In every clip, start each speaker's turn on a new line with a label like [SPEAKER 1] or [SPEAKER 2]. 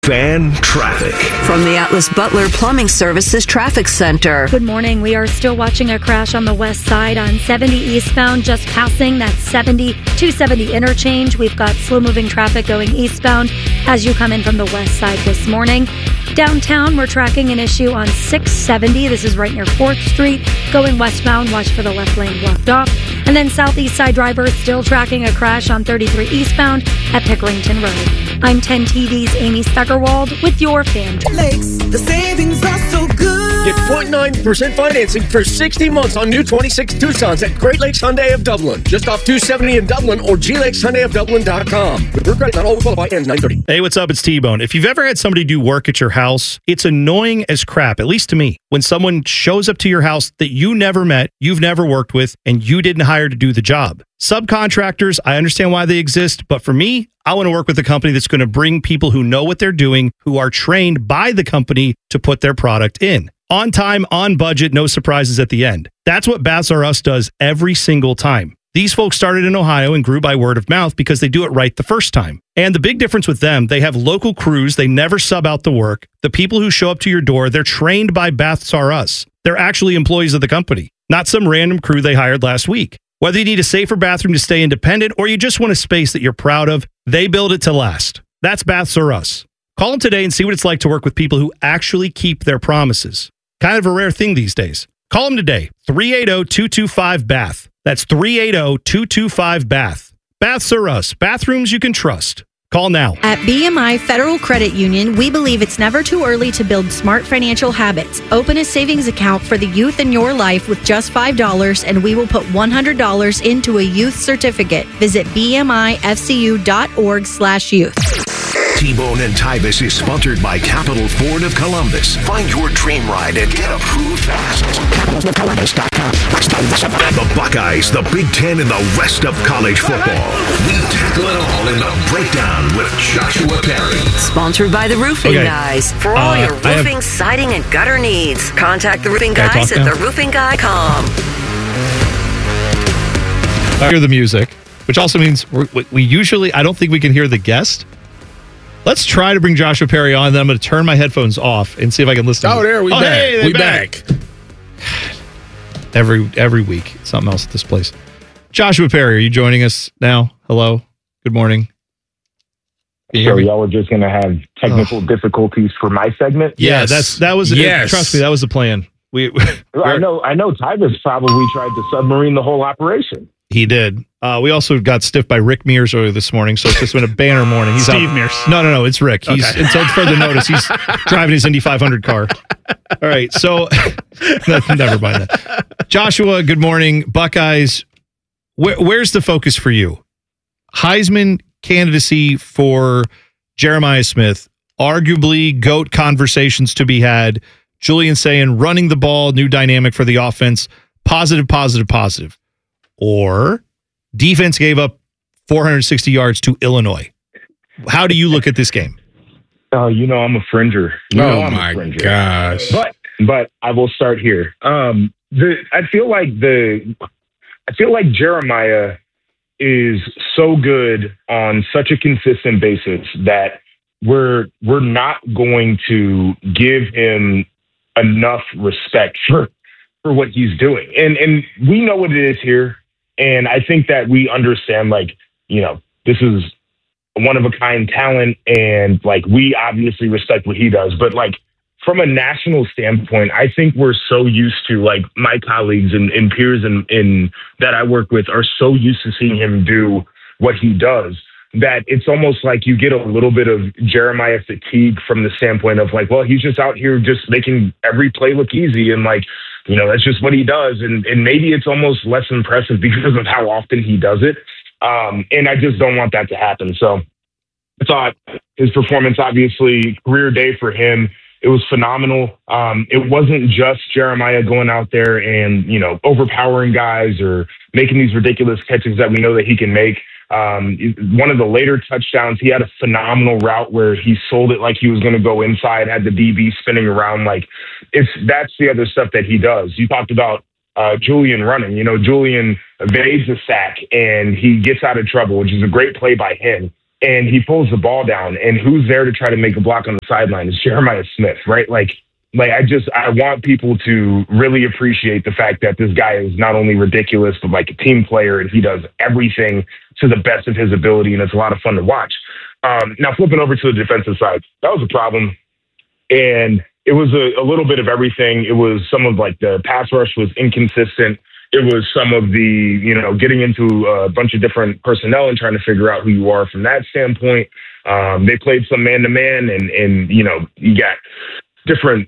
[SPEAKER 1] Fan traffic
[SPEAKER 2] from the Atlas Butler Plumbing Services Traffic Center.
[SPEAKER 3] Good morning. We are still watching a crash on the west side on 70 eastbound, just passing that 270 interchange. We've got slow-moving traffic going eastbound as you come in from the west side this morning. Downtown, we're tracking an issue on 670. This is right near 4th Street. Going westbound, watch for the left lane blocked off. And then southeast side drivers still tracking a crash on 33 eastbound at Pickerington Road. I'm 10 TV's Amy Steckerwald with your Fan
[SPEAKER 4] Lakes, the savings are so good.
[SPEAKER 5] Get 0.9% financing for 60 months on new 26 Tucsons at Great Lakes Hyundai of Dublin. Just off 270 in Dublin or glakeshyundaiofdublin.com. With your credit, not all will qualify, ends 9/30.
[SPEAKER 6] Hey, what's up? It's T-Bone. If you've ever had somebody do work at your house, it's annoying as crap, at least to me, when someone shows up to your house that you never met, you've never worked with, and you didn't hire to do the job. Subcontractors, I understand why they exist, but for me, I want to work with a company that's going to bring people who know what they're doing, who are trained by the company to put their product in. On time, on budget, no surprises at the end. That's what Baths R Us does every single time. These folks started in Ohio and grew by word of mouth because they do it right the first time. And the big difference with them, they have local crews. They never sub out the work. The people who show up to your door, they're trained by Baths R Us. They're actually employees of the company, not some random crew they hired last week. Whether you need a safer bathroom to stay independent or you just want a space that you're proud of, they build it to last. That's Baths R Us. Call them today and see what it's like to work with people who actually keep their promises. Kind of a rare thing these days. Call them today, 380-225-BATH. That's 380-225-BATH. Baths R Us, bathrooms you can trust. Call now.
[SPEAKER 7] At BMI Federal Credit Union, we believe it's never too early to build smart financial habits. Open a savings account for the youth in your life with just $5, and we will put $100 into a youth certificate. Visit bmifcu.org/youth.
[SPEAKER 1] T-Bone and Tybus is sponsored by Capital Ford of Columbus. Find your dream ride and get approved fast. The Buckeyes, the Big Ten, and the rest of college football. We tackle it all in the breakdown with Joshua Perry.
[SPEAKER 2] Sponsored by the Roofing Guys. For all your roofing, siding, and gutter needs, contact the Roofing Guys at theroofingguy.com.
[SPEAKER 6] I hear the music, which also means we usually, I don't think we can hear the guest. Let's try to bring Joshua Perry on. Then I'm going to turn my headphones off and see if I can listen.
[SPEAKER 5] Oh, there we back.
[SPEAKER 6] Hey,
[SPEAKER 5] we back.
[SPEAKER 6] Every week, something else at this place. Joshua Perry, are you joining us now? Hello. Good morning.
[SPEAKER 8] So y'all were just going to have technical difficulties for my segment?
[SPEAKER 6] Yeah, that was trust me, that was the plan. I
[SPEAKER 8] know Tybus probably tried to submarine the whole operation.
[SPEAKER 6] He did. We also got stiffed by Rick Mears earlier this morning, so it's just been a banner morning. He's
[SPEAKER 9] Steve Mears.
[SPEAKER 6] No, it's Rick. He's until further notice, he's driving his Indy 500 car. All right, so never mind that. Joshua, good morning. Buckeyes, where's the focus for you? Heisman candidacy for Jeremiah Smith, arguably GOAT conversations to be had. Julian saying running the ball, new dynamic for the offense, positive. Or defense gave up 460 yards to Illinois. How do you look at this game?
[SPEAKER 8] Oh, I'm a fringer.
[SPEAKER 9] I'm a fringer. Gosh.
[SPEAKER 8] But I will start here. I feel like Jeremiah is so good on such a consistent basis that we're not going to give him enough respect for what he's doing. And we know what it is here. And I think that we understand, this is one of a kind talent, and we obviously respect what he does. But from a national standpoint, I think we're so used to my colleagues and peers in that I work with are so used to seeing him do what he does that it's almost like you get a little bit of Jeremiah fatigue from the standpoint of he's just out here just making every play look easy. And that's just what he does. And maybe it's almost less impressive because of how often he does it. And I just don't want that to happen. So I thought his performance, obviously career day for him. It was phenomenal. It wasn't just Jeremiah going out there and, overpowering guys or making these ridiculous catches that we know that he can make. One of the later touchdowns, he had a phenomenal route where he sold it like he was going to go inside, had the DB spinning around. That's the other stuff that he does. You talked about Julian running. Julian evades a sack and he gets out of trouble, which is a great play by him. and he pulls the ball down, and who's there to try to make a block on the sideline is Jeremiah Smith, right? Like I want people to really appreciate the fact that this guy is not only ridiculous, but like a team player, and he does everything to the best of his ability, and it's a lot of fun to watch. Now, flipping over to the defensive side, that was a problem. And it was a little bit of everything. It was some of like the pass rush was inconsistent. It was some of the, getting into a bunch of different personnel and trying to figure out who you are from that standpoint. They played some man-to-man and you got different,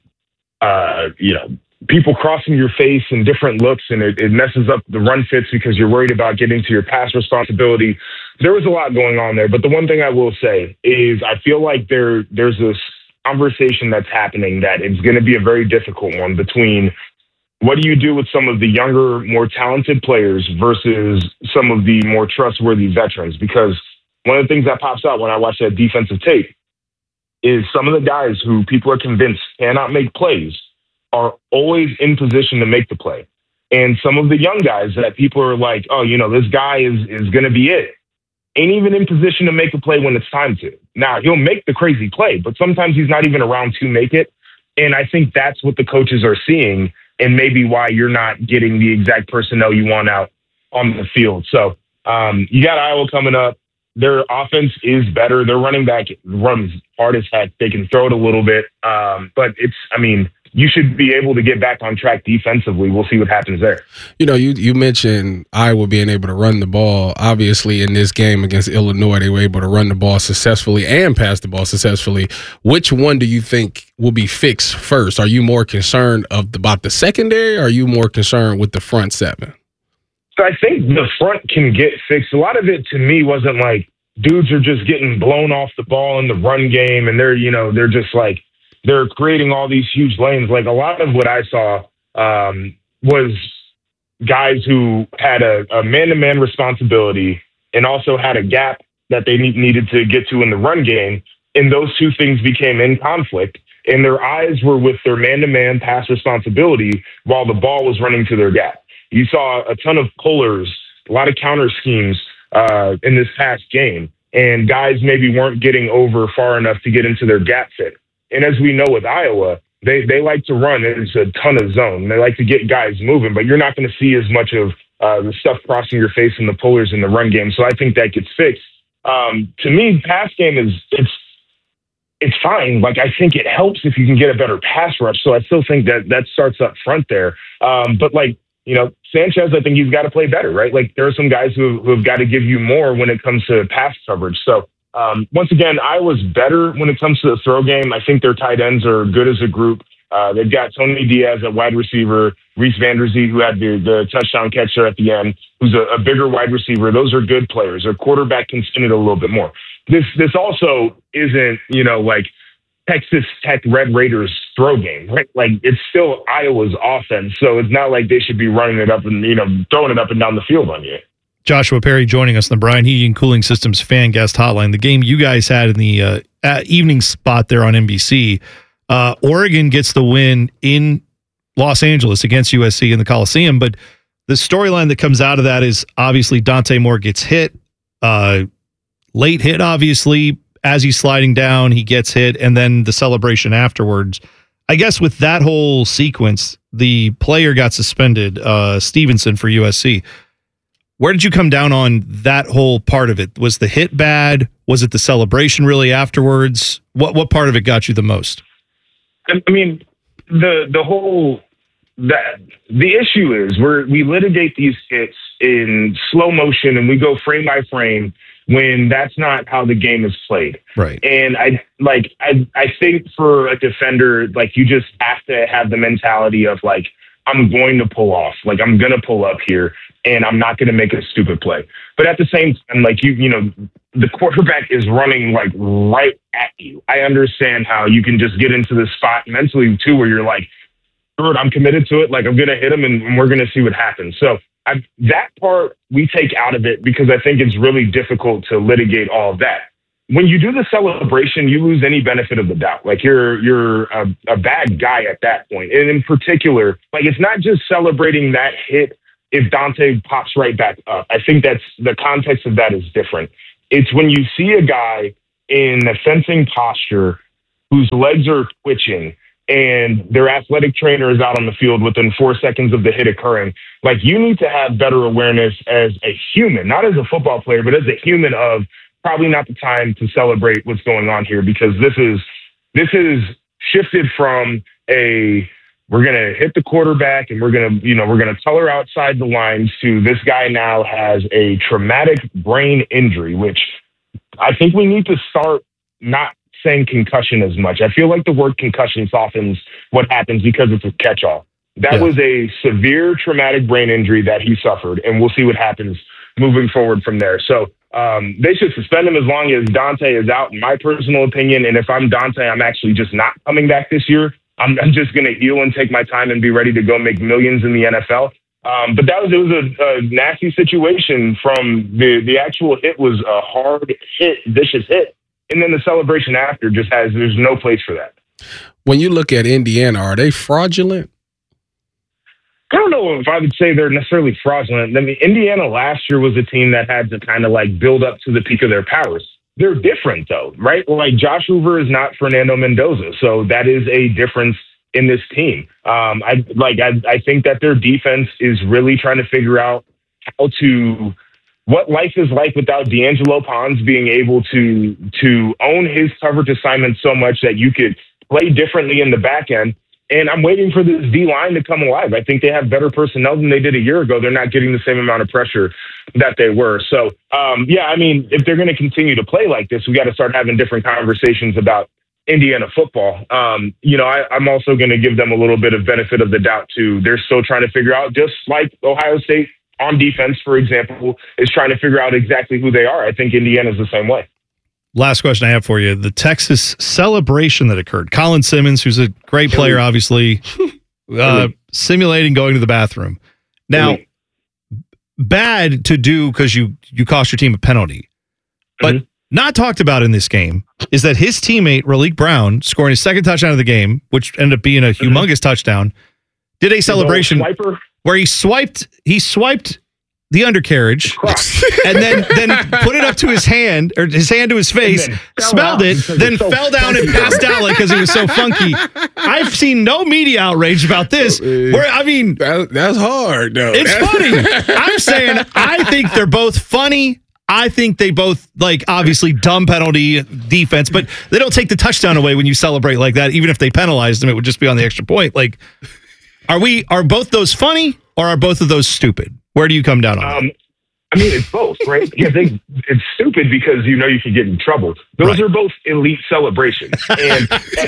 [SPEAKER 8] people crossing your face and different looks, and it messes up the run fits because you're worried about getting to your pass responsibility. There was a lot going on there. But the one thing I will say is I feel like there's this conversation that's happening that it's going to be a very difficult one between what do you do with some of the younger, more talented players versus some of the more trustworthy veterans? Because one of the things that pops out when I watch that defensive tape is some of the guys who people are convinced cannot make plays are always in position to make the play. And some of the young guys that people are like, oh, this guy is going to be it, ain't even in position to make a play when it's time to. Now, he'll make the crazy play, but sometimes he's not even around to make it. And I think that's what the coaches are seeing, and maybe why you're not getting the exact personnel you want out on the field. So you got Iowa coming up. Their offense is better. Their running back runs hard as heck. They can throw it a little bit. But you should be able to get back on track defensively. We'll see what happens there.
[SPEAKER 9] You mentioned Iowa being able to run the ball. Obviously, in this game against Illinois, they were able to run the ball successfully and pass the ball successfully. Which one do you think will be fixed first? Are you more concerned about the secondary, or are you more concerned with the front seven?
[SPEAKER 8] So I think the front can get fixed. A lot of it to me wasn't like dudes are just getting blown off the ball in the run game, and they're just like, they're creating all these huge lanes. Like a lot of what I saw was guys who had a man-to-man responsibility and also had a gap that they needed to get to in the run game. And those two things became in conflict, and their eyes were with their man-to-man pass responsibility while the ball was running to their gap. You saw a ton of pullers, a lot of counter schemes in this past game, and guys maybe weren't getting over far enough to get into their gap fit. And as we know with Iowa, they like to run. There's a ton of zone. They like to get guys moving, but you're not going to see as much of the stuff crossing your face in the pullers in the run game. So I think that gets fixed. To me, pass game it's fine. Like, I think it helps if you can get a better pass rush. So I still think that starts up front there. But Sanchez, I think he's got to play better, right? Like, there are some guys who have got to give you more when it comes to pass coverage. So once again, Iowa's better when it comes to the throw game. I think their tight ends are good as a group. They've got Tony Diaz at wide receiver, Reese Vanderzee, who had the touchdown catch there at the end, who's a bigger wide receiver. Those are good players. Their quarterback can spin it a little bit more. This also isn't, like Texas Tech Red Raiders throw game, right? Like, it's still Iowa's offense. So it's not like they should be running it up and, throwing it up and down the field on you.
[SPEAKER 6] Joshua Perry joining us on the Brian Heating and Cooling Systems fan guest hotline. The game you guys had in the evening spot there on NBC, Oregon gets the win in Los Angeles against USC in the Coliseum. But the storyline that comes out of that is obviously Dante Moore gets hit, late hit, obviously. As he's sliding down, he gets hit, and then the celebration afterwards. I guess with that whole sequence, the player got suspended, Stevenson for USC. Where did you come down on that whole part of it? Was the hit bad? Was it the celebration really afterwards? What part of it got you the most?
[SPEAKER 8] I mean, the issue is we litigate these hits in slow motion and we go frame by frame when that's not how the game is played.
[SPEAKER 6] Right.
[SPEAKER 8] And I think for a defender, like, you just have to have the mentality of like, I'm going to pull off, like, I'm going to pull up here and I'm not going to make a stupid play. But at the same time, like, the quarterback is running like right at you. I understand how you can just get into this spot mentally too, where you're like, I'm committed to it. Like, I'm going to hit him and we're going to see what happens. So that part we take out of it because I think it's really difficult to litigate all of that. When you do the celebration, you lose any benefit of the doubt. Like, you're a bad guy at that point. And in particular, like, it's not just celebrating that hit if Dante pops right back up. I think that's the context of that is different. It's when you see a guy in a fencing posture whose legs are twitching and their athletic trainer is out on the field within 4 seconds of the hit occurring. Like, you need to have better awareness as a human, not as a football player, but as a human, of probably not the time to celebrate what's going on here, because this is shifted from we're going to hit the quarterback and we're going to color outside the lines to this guy now has a traumatic brain injury, which I think we need to start not saying concussion as much. I feel like the word concussion softens what happens because it's a catch-all. That was a severe traumatic brain injury that he suffered, and we'll see what happens moving forward from there. So they should suspend him as long as Dante is out, in my personal opinion. And if I'm Dante, I'm actually just not coming back this year. I'm just going to heal and take my time and be ready to go make millions in the NFL. But it was a nasty situation. From the actual hit was a hard hit, vicious hit. And then the celebration after there's no place for that.
[SPEAKER 9] When you look at Indiana, are they fraudulent?
[SPEAKER 8] I don't know if I would say they're necessarily fraudulent. I mean, Indiana last year was a team that had to kind of like build up to the peak of their powers. They're different though, right? Like, Josh Hoover is not Fernando Mendoza. So that is a difference in this team. I think that their defense is really trying to figure out what life is like without D'Angelo Pons being able to own his coverage assignment so much that you could play differently in the back end. And I'm waiting for this D-line to come alive. I think they have better personnel than they did a year ago. They're not getting the same amount of pressure that they were. So, I mean, if they're going to continue to play like this, we got to start having different conversations about Indiana football. I'm also going to give them a little bit of benefit of the doubt too. They're still trying to figure out, just like Ohio State on defense, for example, is trying to figure out exactly who they are. I think Indiana's the same way.
[SPEAKER 6] Last question I have for you. The Texas celebration that occurred. Colin Simmons, who's a great player, obviously, simulating going to the bathroom. Now, bad to do because you cost your team a penalty. But not talked about in this game is that his teammate, Raleek Brown, scoring his second touchdown of the game, which ended up being a humongous touchdown, did a celebration where he swiped the undercarriage and then put it up to his hand, or his hand to his face, smelled it, then fell down and passed out because it was so funky. I've seen no media outrage about this.
[SPEAKER 9] That's hard, though.
[SPEAKER 6] It's funny. I'm saying I think they're both funny. I think they both, obviously dumb penalty defense, but they don't take the touchdown away when you celebrate like that. Even if they penalized them, it would just be on the extra point. Are both those funny, or are both of those stupid? Where do you come down on that?
[SPEAKER 8] I mean, it's both, right? It's stupid because you could get in trouble. Those are both elite celebrations. And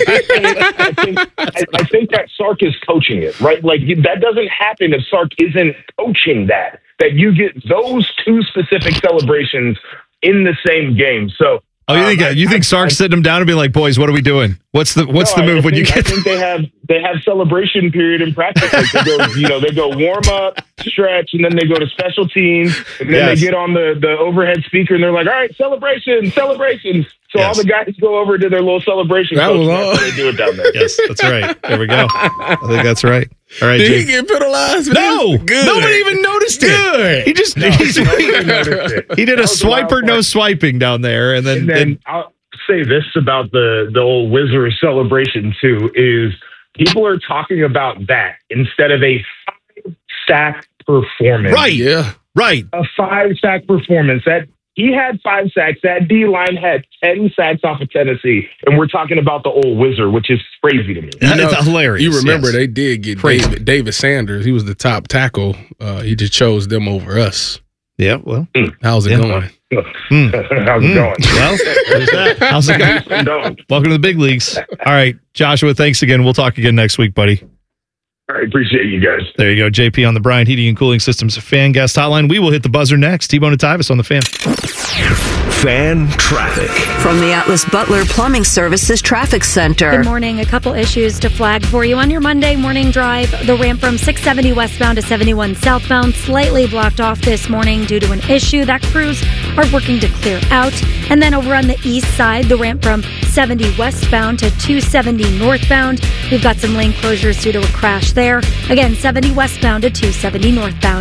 [SPEAKER 8] I think that Sark is coaching it, right? Like, that doesn't happen if Sark isn't coaching that you get those two specific celebrations in the same game. So,
[SPEAKER 6] you think Sark's sitting them down and being like, boys, what are we doing? What's the move when you get?
[SPEAKER 8] I think they have celebration period in practice. Like, they go warm up, stretch, and then they go to special teams, and then they get on the overhead speaker and they're like, all right, celebrations. So all the guys go over to their little celebration. That's how they do it down there.
[SPEAKER 6] Yes, that's right. There we go. I think that's right. All right,
[SPEAKER 9] did he get penalized?
[SPEAKER 6] No, nobody even noticed it. He just he did a swiper, no swiping down there, and then
[SPEAKER 8] I'll say this about the old Wizard celebration too: is people are talking about that instead of a 5-sack performance.
[SPEAKER 6] Right. Yeah. Right.
[SPEAKER 8] A 5-sack performance. That he had 5 sacks. That D-line had 10 sacks off of Tennessee. And we're talking about the old Wizard, which is crazy to me.
[SPEAKER 6] It's hilarious.
[SPEAKER 9] You remember they did get David Sanders. He was the top tackle. He just chose them over us.
[SPEAKER 6] Yeah, well.
[SPEAKER 9] How's it going?
[SPEAKER 8] How's it going?
[SPEAKER 6] Well, there's that. How's it going? Welcome to the big leagues. All right, Joshua, thanks again. We'll talk again next week, buddy.
[SPEAKER 8] All right, appreciate you guys.
[SPEAKER 6] There you go. JP on the Bryant Heating and Cooling Systems Fan Guest Hotline. We will hit the buzzer next. T-Bone and Tyvis on the Fan.
[SPEAKER 1] Fan traffic.
[SPEAKER 2] From the Atlas Butler Plumbing Services Traffic Center.
[SPEAKER 3] Good morning. A couple issues to flag for you on your Monday morning drive. The ramp from 670 westbound to 71 southbound slightly blocked off this morning due to an issue that crews are working to clear out. And then over on the east side, the ramp from 70 westbound to 270 northbound. We've got some lane closures due to a crash there. Again, 70 westbound to 270 northbound.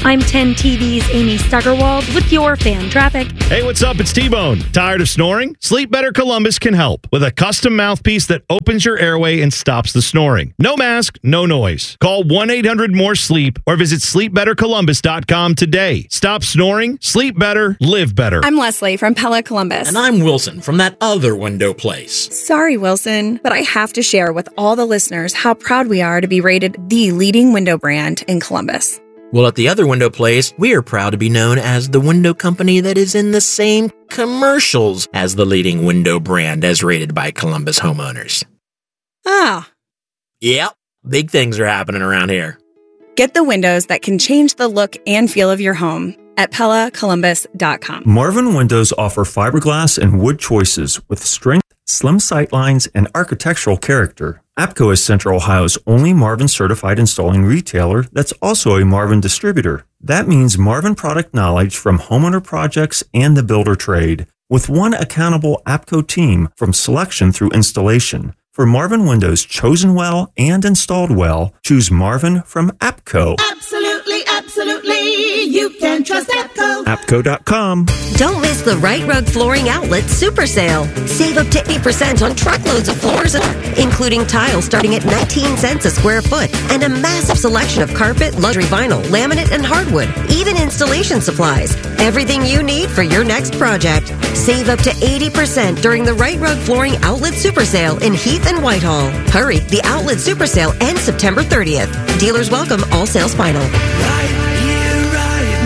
[SPEAKER 3] I'm 10 TV's Amy Stuggerwald with your fan traffic.
[SPEAKER 6] Hey, what's up? It's T-Bone. Tired of snoring? Sleep Better Columbus can help with a custom mouthpiece that opens your airway and stops the snoring. No mask, no noise. Call 1-800-MORE-SLEEP or visit sleepbettercolumbus.com today. Stop snoring, sleep better, live better.
[SPEAKER 10] I'm Leslie from Pella Columbus.
[SPEAKER 11] And I'm Wilson from that other window place.
[SPEAKER 10] Sorry, Wilson, but I have to share with all the listeners how proud we are to be rated the leading window brand in Columbus.
[SPEAKER 11] Well, at the other window place, we are proud to be known as the window company that is in the same commercials as the leading window brand as rated by Columbus homeowners.
[SPEAKER 10] Ah.
[SPEAKER 11] Yep, big things are happening around here.
[SPEAKER 10] Get the windows that can change the look and feel of your home at PellaColumbus.com.
[SPEAKER 12] Marvin Windows offer fiberglass and wood choices with strength, slim sightlines, and architectural character. APCO is Central Ohio's only Marvin certified installing retailer that's also a Marvin distributor. That means Marvin product knowledge from homeowner projects and the builder trade, with one accountable APCO team from selection through installation. For Marvin Windows chosen well and installed well, choose Marvin from APCO.
[SPEAKER 4] Absolutely, absolutely. You can trust APCO.
[SPEAKER 12] APCO.com.
[SPEAKER 2] Don't miss the Right Rug Flooring Outlet Super Sale. Save up to 80% on truckloads of floors, including tile starting at 19 cents a square foot, and a massive selection of carpet, luxury vinyl, laminate, and hardwood, even installation supplies. Everything you need for your next project. Save up to 80% during the Right Rug Flooring Outlet Super Sale in Heath and Whitehall. Hurry, the Outlet Super Sale ends September 30th. Dealers welcome, all sales final.
[SPEAKER 4] Right here, right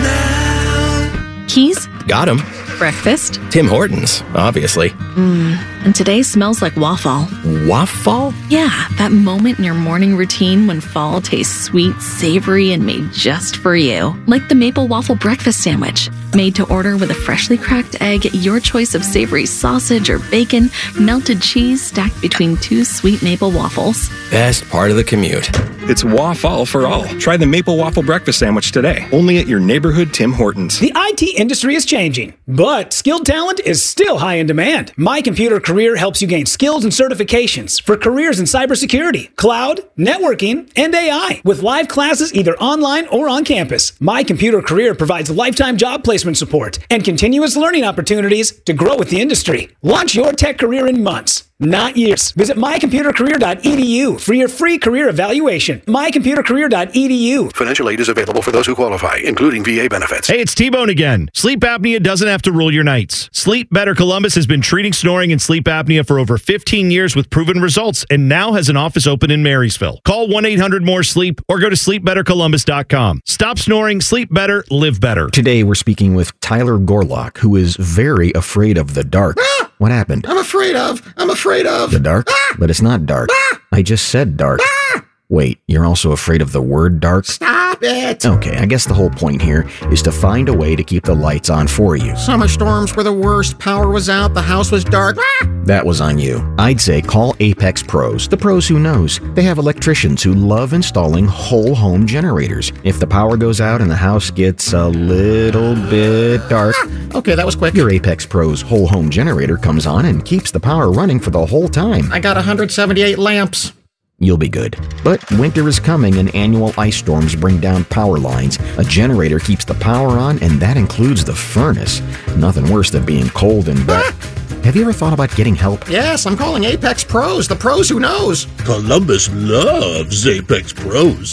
[SPEAKER 4] now.
[SPEAKER 13] Keys?
[SPEAKER 14] Got him.
[SPEAKER 13] Breakfast?
[SPEAKER 14] Tim Hortons, obviously.
[SPEAKER 13] And today smells like waffle.
[SPEAKER 14] Waffle?
[SPEAKER 13] Yeah, that moment in your morning routine when fall tastes sweet, savory, and made just for you. Like the maple waffle breakfast sandwich. Made to order with a freshly cracked egg, your choice of savory sausage or bacon, melted cheese stacked between two sweet maple waffles.
[SPEAKER 14] Best part of the commute. It's waffle for all. Try the maple waffle breakfast sandwich today. Only at your neighborhood Tim Hortons.
[SPEAKER 15] The IT industry is changing, but skilled talent is still high in demand. My Computer Career helps you gain skills and certifications for careers in cybersecurity, cloud, networking, and AI with live classes either online or on campus. My Computer Career provides lifetime job placement support and continuous learning opportunities to grow with the industry. Launch your tech career in months, not years. Visit mycomputercareer.edu for your free career evaluation. mycomputercareer.edu.
[SPEAKER 16] Financial aid is available for those who qualify, including VA benefits.
[SPEAKER 6] Hey, it's T-Bone again. Sleep apnea doesn't have to rule your nights. Sleep Better Columbus has been treating snoring and sleep apnea for over 15 years with proven results and now has an office open in Marysville. Call 1-800-MORE-SLEEP or go to sleepbettercolumbus.com. Stop snoring, sleep better, live better.
[SPEAKER 17] Today we're speaking with Tyler Gorlock, who is very afraid of the dark. What happened?
[SPEAKER 18] I'm afraid of
[SPEAKER 17] The dark? But it's not dark. I just said dark. Wait, you're also afraid of the word dark?
[SPEAKER 18] Stop it!
[SPEAKER 17] Okay, I guess the whole point here is to find a way to keep the lights on for you.
[SPEAKER 18] Summer storms were the worst. Power was out. The house was dark.
[SPEAKER 17] That was on you. I'd say call Apex Pros. The pros who knows. They have electricians who love installing whole home generators. If the power goes out and the house gets a little bit dark...
[SPEAKER 18] Okay, that was quick.
[SPEAKER 17] Your Apex Pros whole home generator comes on and keeps the power running for the whole time.
[SPEAKER 18] I got 178 lamps.
[SPEAKER 17] You'll be good. But winter is coming and annual ice storms bring down power lines. A generator keeps the power on, and that includes the furnace. Nothing worse than being cold and wet. Have you ever thought about getting help?
[SPEAKER 18] Yes, I'm calling Apex Pros, the pros who knows.
[SPEAKER 19] Columbus loves Apex Pros.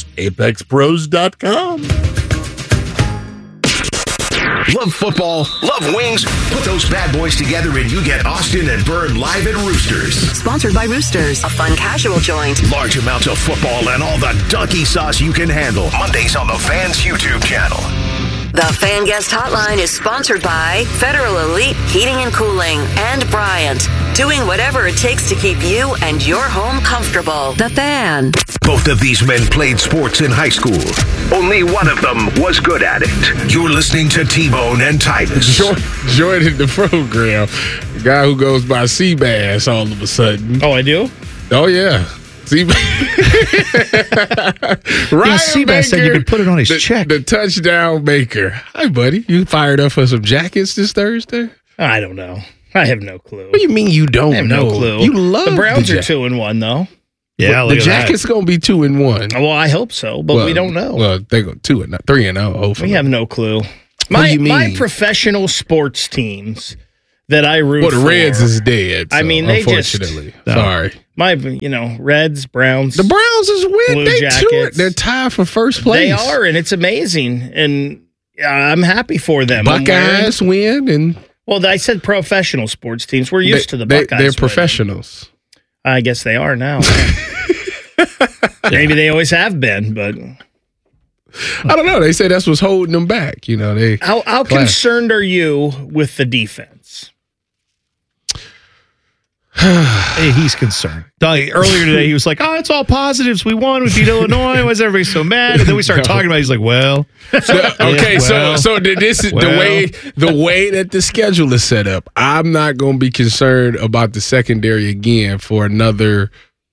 [SPEAKER 19] ApexPros.com.
[SPEAKER 1] Love football? Love wings? Put those bad boys together and you get Austin and Byrne live at Roosters.
[SPEAKER 2] Sponsored by Roosters, a fun casual joint.
[SPEAKER 1] Large amounts of football and all the donkey sauce you can handle. Mondays on the Fans YouTube channel.
[SPEAKER 2] The Fan Guest Hotline is sponsored by Federal Elite Heating and Cooling and Bryant, doing whatever it takes to keep you and your home comfortable. The Fan.
[SPEAKER 1] Both of these men played sports in high school. Only one of them was good at it. You're listening to T-Bone and Titus.
[SPEAKER 9] Joining the program, the guy who goes by Seabass all of a sudden.
[SPEAKER 6] Oh, I do?
[SPEAKER 9] Oh, yeah.
[SPEAKER 6] Seabass said you could put it on his check.
[SPEAKER 9] The touchdown maker. Hi, buddy. You fired up for some jackets this Thursday?
[SPEAKER 6] I don't know. I have no clue.
[SPEAKER 9] What do you mean you don't know?
[SPEAKER 6] I have no clue.
[SPEAKER 9] You love
[SPEAKER 6] the Browns are 2-1 though. Yeah,
[SPEAKER 9] the Jackets going to be 2-1.
[SPEAKER 11] Well, I hope so, but we don't know.
[SPEAKER 9] Well, they go 3-0. Hopefully,
[SPEAKER 11] we have no clue.
[SPEAKER 9] What do you mean?
[SPEAKER 11] My professional sports teams that I root for.
[SPEAKER 9] Well, the Reds is dead.
[SPEAKER 11] I mean, they
[SPEAKER 9] unfortunately.
[SPEAKER 11] just
[SPEAKER 9] Sorry.
[SPEAKER 11] Reds, Browns.
[SPEAKER 9] The Browns is win.
[SPEAKER 11] Blue
[SPEAKER 9] They
[SPEAKER 11] Jackets.
[SPEAKER 9] They're tied for first place.
[SPEAKER 11] They are, and it's amazing, and I'm happy for them.
[SPEAKER 9] Buckeyes win, and
[SPEAKER 11] I said professional sports teams. We're used to the Buckeyes.
[SPEAKER 9] They're professionals.
[SPEAKER 11] I guess they are now. Maybe they always have been, but
[SPEAKER 9] I don't know. They say that's what's holding them back.
[SPEAKER 11] How concerned are you with the defense?
[SPEAKER 6] Hey, he's concerned. Earlier today, he was like, "Oh, it's all positives. We won. We beat Illinois. Why is everybody so mad?" And then we started talking about it. He's like, "Well,
[SPEAKER 9] so this is the way that the schedule is set up. I'm not going to be concerned about the secondary again for another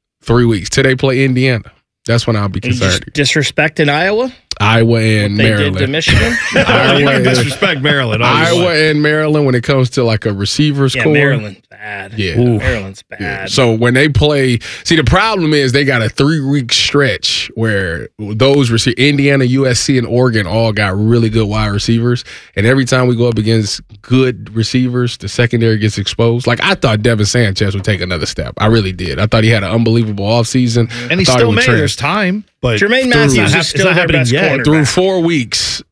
[SPEAKER 9] 3 weeks till they play Indiana. That's when I'll be concerned.
[SPEAKER 11] Disrespecting Iowa
[SPEAKER 9] and Maryland.
[SPEAKER 11] They did to Michigan.
[SPEAKER 6] Disrespect Maryland.
[SPEAKER 9] Iowa and Maryland when it comes to like a receivers core.
[SPEAKER 11] Maryland's bad.
[SPEAKER 9] Yeah,
[SPEAKER 11] Maryland's bad.
[SPEAKER 9] Yeah. So when they play, the problem is they got a 3-week stretch where those Indiana, USC, and Oregon all got really good wide receivers, and every time we go up against good receivers, the secondary gets exposed. Like I thought Devin Sanchez would take another step. I really did. I thought he had an unbelievable offseason,
[SPEAKER 6] and he still made there's time. But
[SPEAKER 11] Jermaine Matthews is still their best cornerback.
[SPEAKER 9] Through 4 weeks,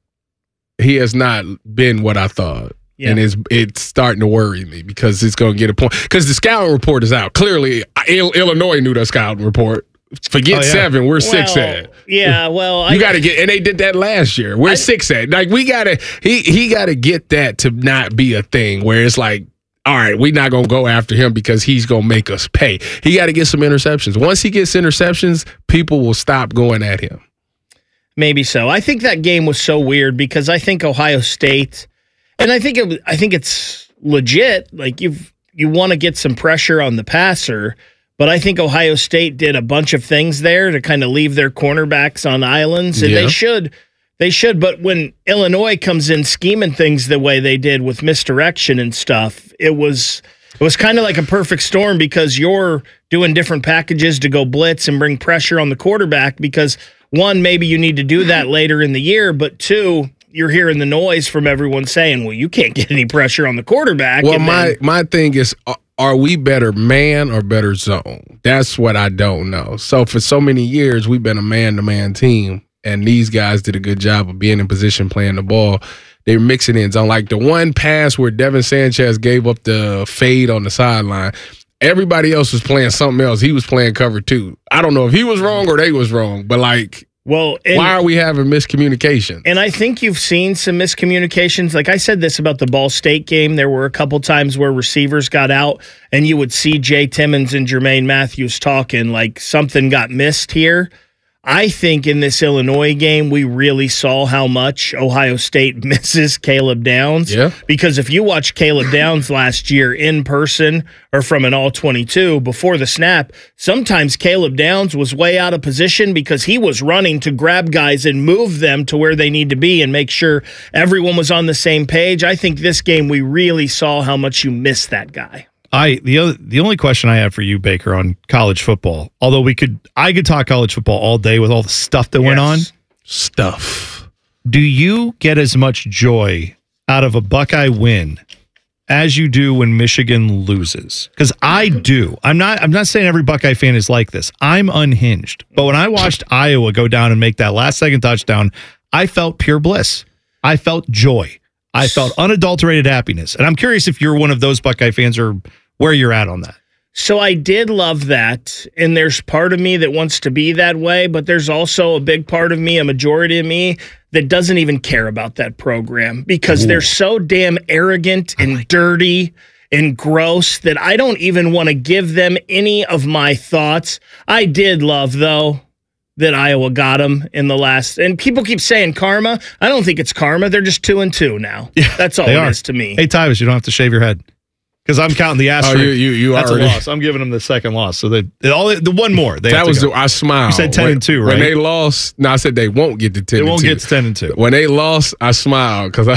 [SPEAKER 9] he has not been what I thought. Yeah. And it's starting to worry me because it's going to get a point. Because the scouting report is out. Clearly, Illinois knew the scouting report. Forget 7, we're 6 at.
[SPEAKER 11] Yeah, well,
[SPEAKER 9] you got to get, and they did that last year. We're 6 at. Like we got to, he got to get that to not be a thing where it's like, all right, we're not going to go after him because he's going to make us pay. He got to get some interceptions. Once he gets interceptions, people will stop going at him.
[SPEAKER 11] Maybe so. I think that game was so weird because I think Ohio State, and I think it's legit. Like you want to get some pressure on the passer, but I think Ohio State did a bunch of things there to kind of leave their cornerbacks on islands, and they should. But when Illinois comes in scheming things the way they did with misdirection and stuff, it was kind of like a perfect storm because you're doing different packages to go blitz and bring pressure on the quarterback because, one, maybe you need to do that later in the year, but two, you're hearing the noise from everyone saying, well, you can't get any pressure on the quarterback.
[SPEAKER 9] Well, my thing is, are we better man or better zone? That's what I don't know. So for so many years, we've been a man-to-man team. And these guys did a good job of being in position, playing the ball. They were mixing in zone. Like the one pass where Devin Sanchez gave up the fade on the sideline, everybody else was playing something else. He was playing cover 2. I don't know if he was wrong or they was wrong, but why are we having miscommunication?
[SPEAKER 11] And I think you've seen some miscommunications. Like I said this about the Ball State game. There were a couple times where receivers got out and you would see Jay Timmons and Jermaine Matthews talking like something got missed here. I think in this Illinois game, we really saw how much Ohio State misses Caleb Downs.
[SPEAKER 9] Yeah.
[SPEAKER 11] Because if you watch Caleb Downs last year in person or from an all-22 before the snap, sometimes Caleb Downs was way out of position because he was running to grab guys and move them to where they need to be and make sure everyone was on the same page. I think this game, we really saw how much you miss that guy.
[SPEAKER 6] The only question I have for you, Baker, on college football, although I could talk college football all day with all the stuff that went on. Do you get as much joy out of a Buckeye win as you do when Michigan loses? Because I do. I'm not saying every Buckeye fan is like this. I'm unhinged. But when I watched Iowa go down and make that last-second touchdown, I felt pure bliss. I felt joy. I felt unadulterated happiness. And I'm curious if you're one of those Buckeye fans or where you're at on that.
[SPEAKER 11] So I did love that, and there's part of me that wants to be that way, but there's also a big part of me, a majority of me, that doesn't even care about that program because they're so damn arrogant and dirty and gross that I don't even want to give them any of my thoughts. I did love, though, that Iowa got them in the last, and people keep saying karma. I don't think it's karma. They're just 2-2 now. Yeah, that's all it is to me.
[SPEAKER 6] Hey, Tyvus, you don't have to shave your head because I'm counting the asterisk.
[SPEAKER 9] You
[SPEAKER 6] that's
[SPEAKER 9] already.
[SPEAKER 6] A loss. I'm giving them the second loss. So the one more.
[SPEAKER 9] That was I smiled.
[SPEAKER 6] You said 10-2, right?
[SPEAKER 9] When they lost, no, I said they won't get to 10-2.
[SPEAKER 6] They won't get to 10-2.
[SPEAKER 9] When they lost, I smiled because I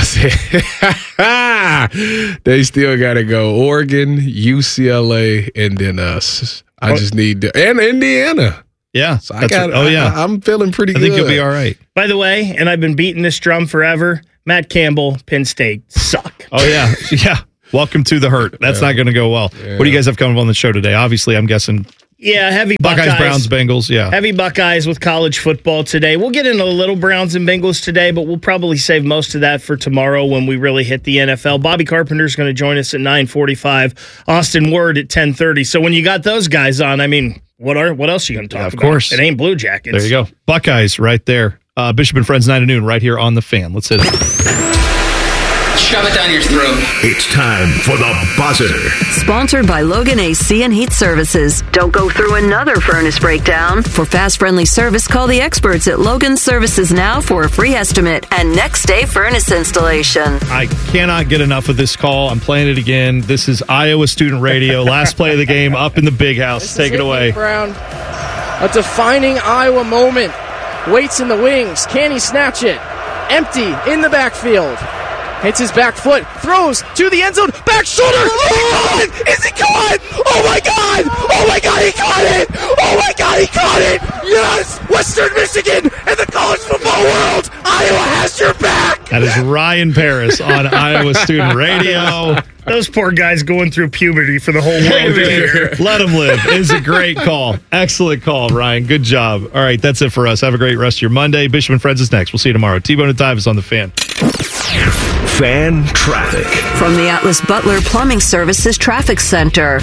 [SPEAKER 9] said they still got to go Oregon, UCLA, and then us. I just need and Indiana.
[SPEAKER 6] Yeah.
[SPEAKER 9] So I'm feeling pretty good.
[SPEAKER 6] I think you'll be all right.
[SPEAKER 11] By the way, and I've been beating this drum forever, Matt Campbell, Penn State, suck.
[SPEAKER 6] Oh, yeah. Yeah. Welcome to the hurt. That's not going to go well. Yeah. What do you guys have coming on the show today? Obviously, I'm guessing.
[SPEAKER 11] Yeah, heavy
[SPEAKER 6] Buckeyes, Browns, Bengals. Yeah.
[SPEAKER 11] Heavy Buckeyes with college football today. We'll get into a little Browns and Bengals today, but we'll probably save most of that for tomorrow when we really hit the NFL. Bobby Carpenter's going to join us at 9:45. Austin Word at 10:30. So when you got those guys on, I mean, what else are you going to talk about?
[SPEAKER 6] Of course.
[SPEAKER 11] It ain't Blue Jackets.
[SPEAKER 6] There you go. Buckeyes right there. Bishop and Friends 9 to noon right here on The Fan. Let's hit it.
[SPEAKER 20] Shove it down your throat.
[SPEAKER 1] It's time for the buzzer.
[SPEAKER 21] Sponsored by Logan AC and Heat Services. Don't go through another furnace breakdown. For fast, friendly service, call the experts at Logan Services now for a free estimate and next day furnace installation.
[SPEAKER 6] I cannot get enough of this call. I'm playing it again. This is Iowa Student Radio. Last play of the game up in the big house. Take it away.
[SPEAKER 22] Brown, a defining Iowa moment. Waits in the wings. Can he snatch it? Empty in the backfield. Hits his back foot, throws to the end zone, back shoulder. Oh, is he caught? Oh my God! Oh my God, he caught it! Oh my God, he caught it! Yes! Western Michigan and the college football world, Iowa has your back!
[SPEAKER 6] That is Ryan Paris on Iowa Student Radio.
[SPEAKER 11] Those poor guys going through puberty for the whole world to hear.
[SPEAKER 6] Let them live. It's a great call. Excellent call, Ryan. Good job. All right, that's it for us. Have a great rest of your Monday. Bishop and Friends is next. We'll see you tomorrow. T-Bone and Tyvis on The Fan.
[SPEAKER 1] Fan traffic.
[SPEAKER 21] From the Atlas Butler Plumbing Services Traffic Center.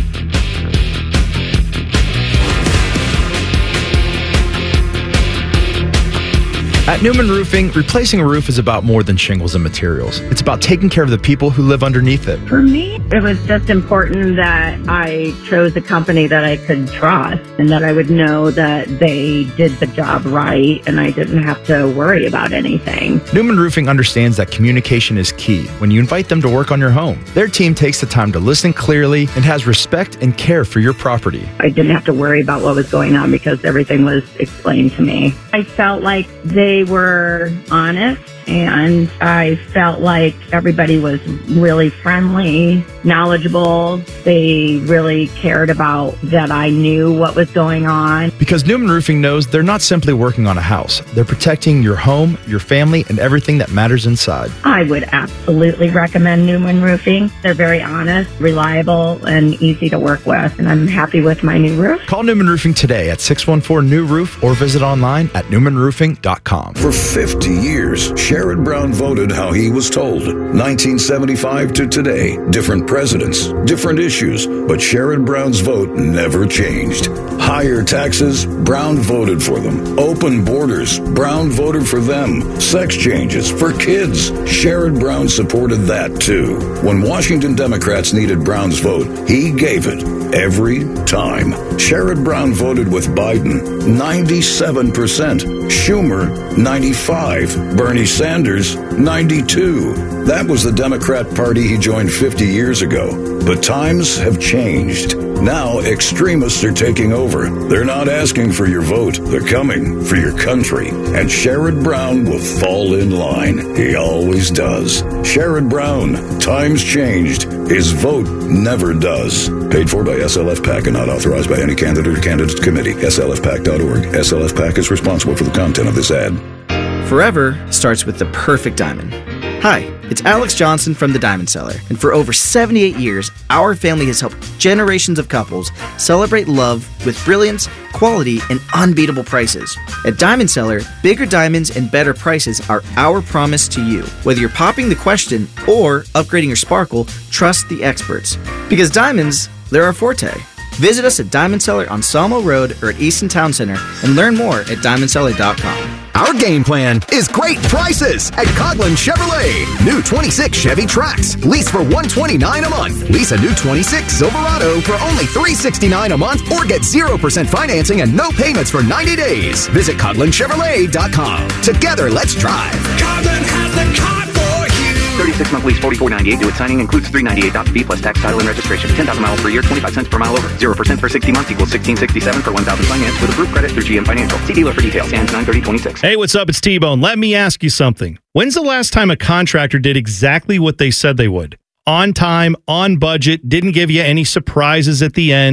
[SPEAKER 23] At Newman Roofing, replacing a roof is about more than shingles and materials. It's about taking care of the people who live underneath it.
[SPEAKER 24] For me, it was just important that I chose a company that I could trust and that I would know that they did the job right and I didn't have to worry about anything.
[SPEAKER 23] Newman Roofing understands that communication is key when you invite them to work on your home. Their team takes the time to listen clearly and has respect and care for your property.
[SPEAKER 24] I didn't have to worry about what was going on because everything was explained to me. I felt like they were honest and I felt like everybody was really friendly, knowledgeable. They really cared about that I knew what was going on.
[SPEAKER 23] Because Newman Roofing knows they're not simply working on a house. They're protecting your home, your family, and everything that matters inside.
[SPEAKER 24] I would absolutely recommend Newman Roofing. They're very honest, reliable, and easy to work with, and I'm happy with my new roof.
[SPEAKER 23] Call Newman Roofing today at 614-NEW-ROOF or visit online at newmanroofing.com.
[SPEAKER 1] For 50 years, Sherrod Brown voted how he was told. 1975 to today, different presidents, different issues, but Sherrod Brown's vote never changed. Higher taxes, Brown voted for them. Open borders, Brown voted for them. Sex changes for kids, Sherrod Brown supported that too. When Washington Democrats needed Brown's vote, he gave it every time. Sherrod Brown voted with Biden, 97%. Schumer, 95%. Bernie Sanders, 92%. That was the Democrat Party he joined 50 years ago. But times have changed. Now extremists are taking over. They're not asking for your vote. They're coming for your country. And Sherrod Brown will fall in line. He always does. Sherrod Brown, times changed. His vote never does. Paid for by SLF PAC and not authorized by any candidate or candidates committee. SLFPAC.org. SLF PAC is responsible for the content of this ad.
[SPEAKER 25] Forever starts with the perfect diamond. Hi, it's Alex Johnson from The Diamond Seller, and for over 78 years, our family has helped generations of couples celebrate love with brilliance, quality, and unbeatable prices. At Diamond Seller, bigger diamonds and better prices are our promise to you. Whether you're popping the question or upgrading your sparkle, trust the experts. Because diamonds, they're our forte. Visit us at Diamond Seller on Sawmill Road or at Easton Town Center and learn more at diamondseller.com.
[SPEAKER 26] Our game plan is great prices at Coghlan Chevrolet. New 26 Chevy Trax, lease for $129 a month. Lease a new 26 Silverado for only $369 a month or get 0% financing and no payments for 90 days. Visit CoglanChevrolet.com. Together, let's drive.
[SPEAKER 27] Coghlan has the car for you.
[SPEAKER 28] 36-month lease, $44.98 due at signing, includes $398 fee plus tax, title, and registration. 10,000 miles per year, 25 cents per mile over. 0% for 60 months equals $16.67 for 1,000 finance with approved credit through GM Financial. See dealer for details. Ends 9/30/26.
[SPEAKER 6] Hey, what's up? It's T-Bone. Let me ask you something. When's the last time a contractor did exactly what they said they would? On time, on budget, didn't give you any surprises at the end.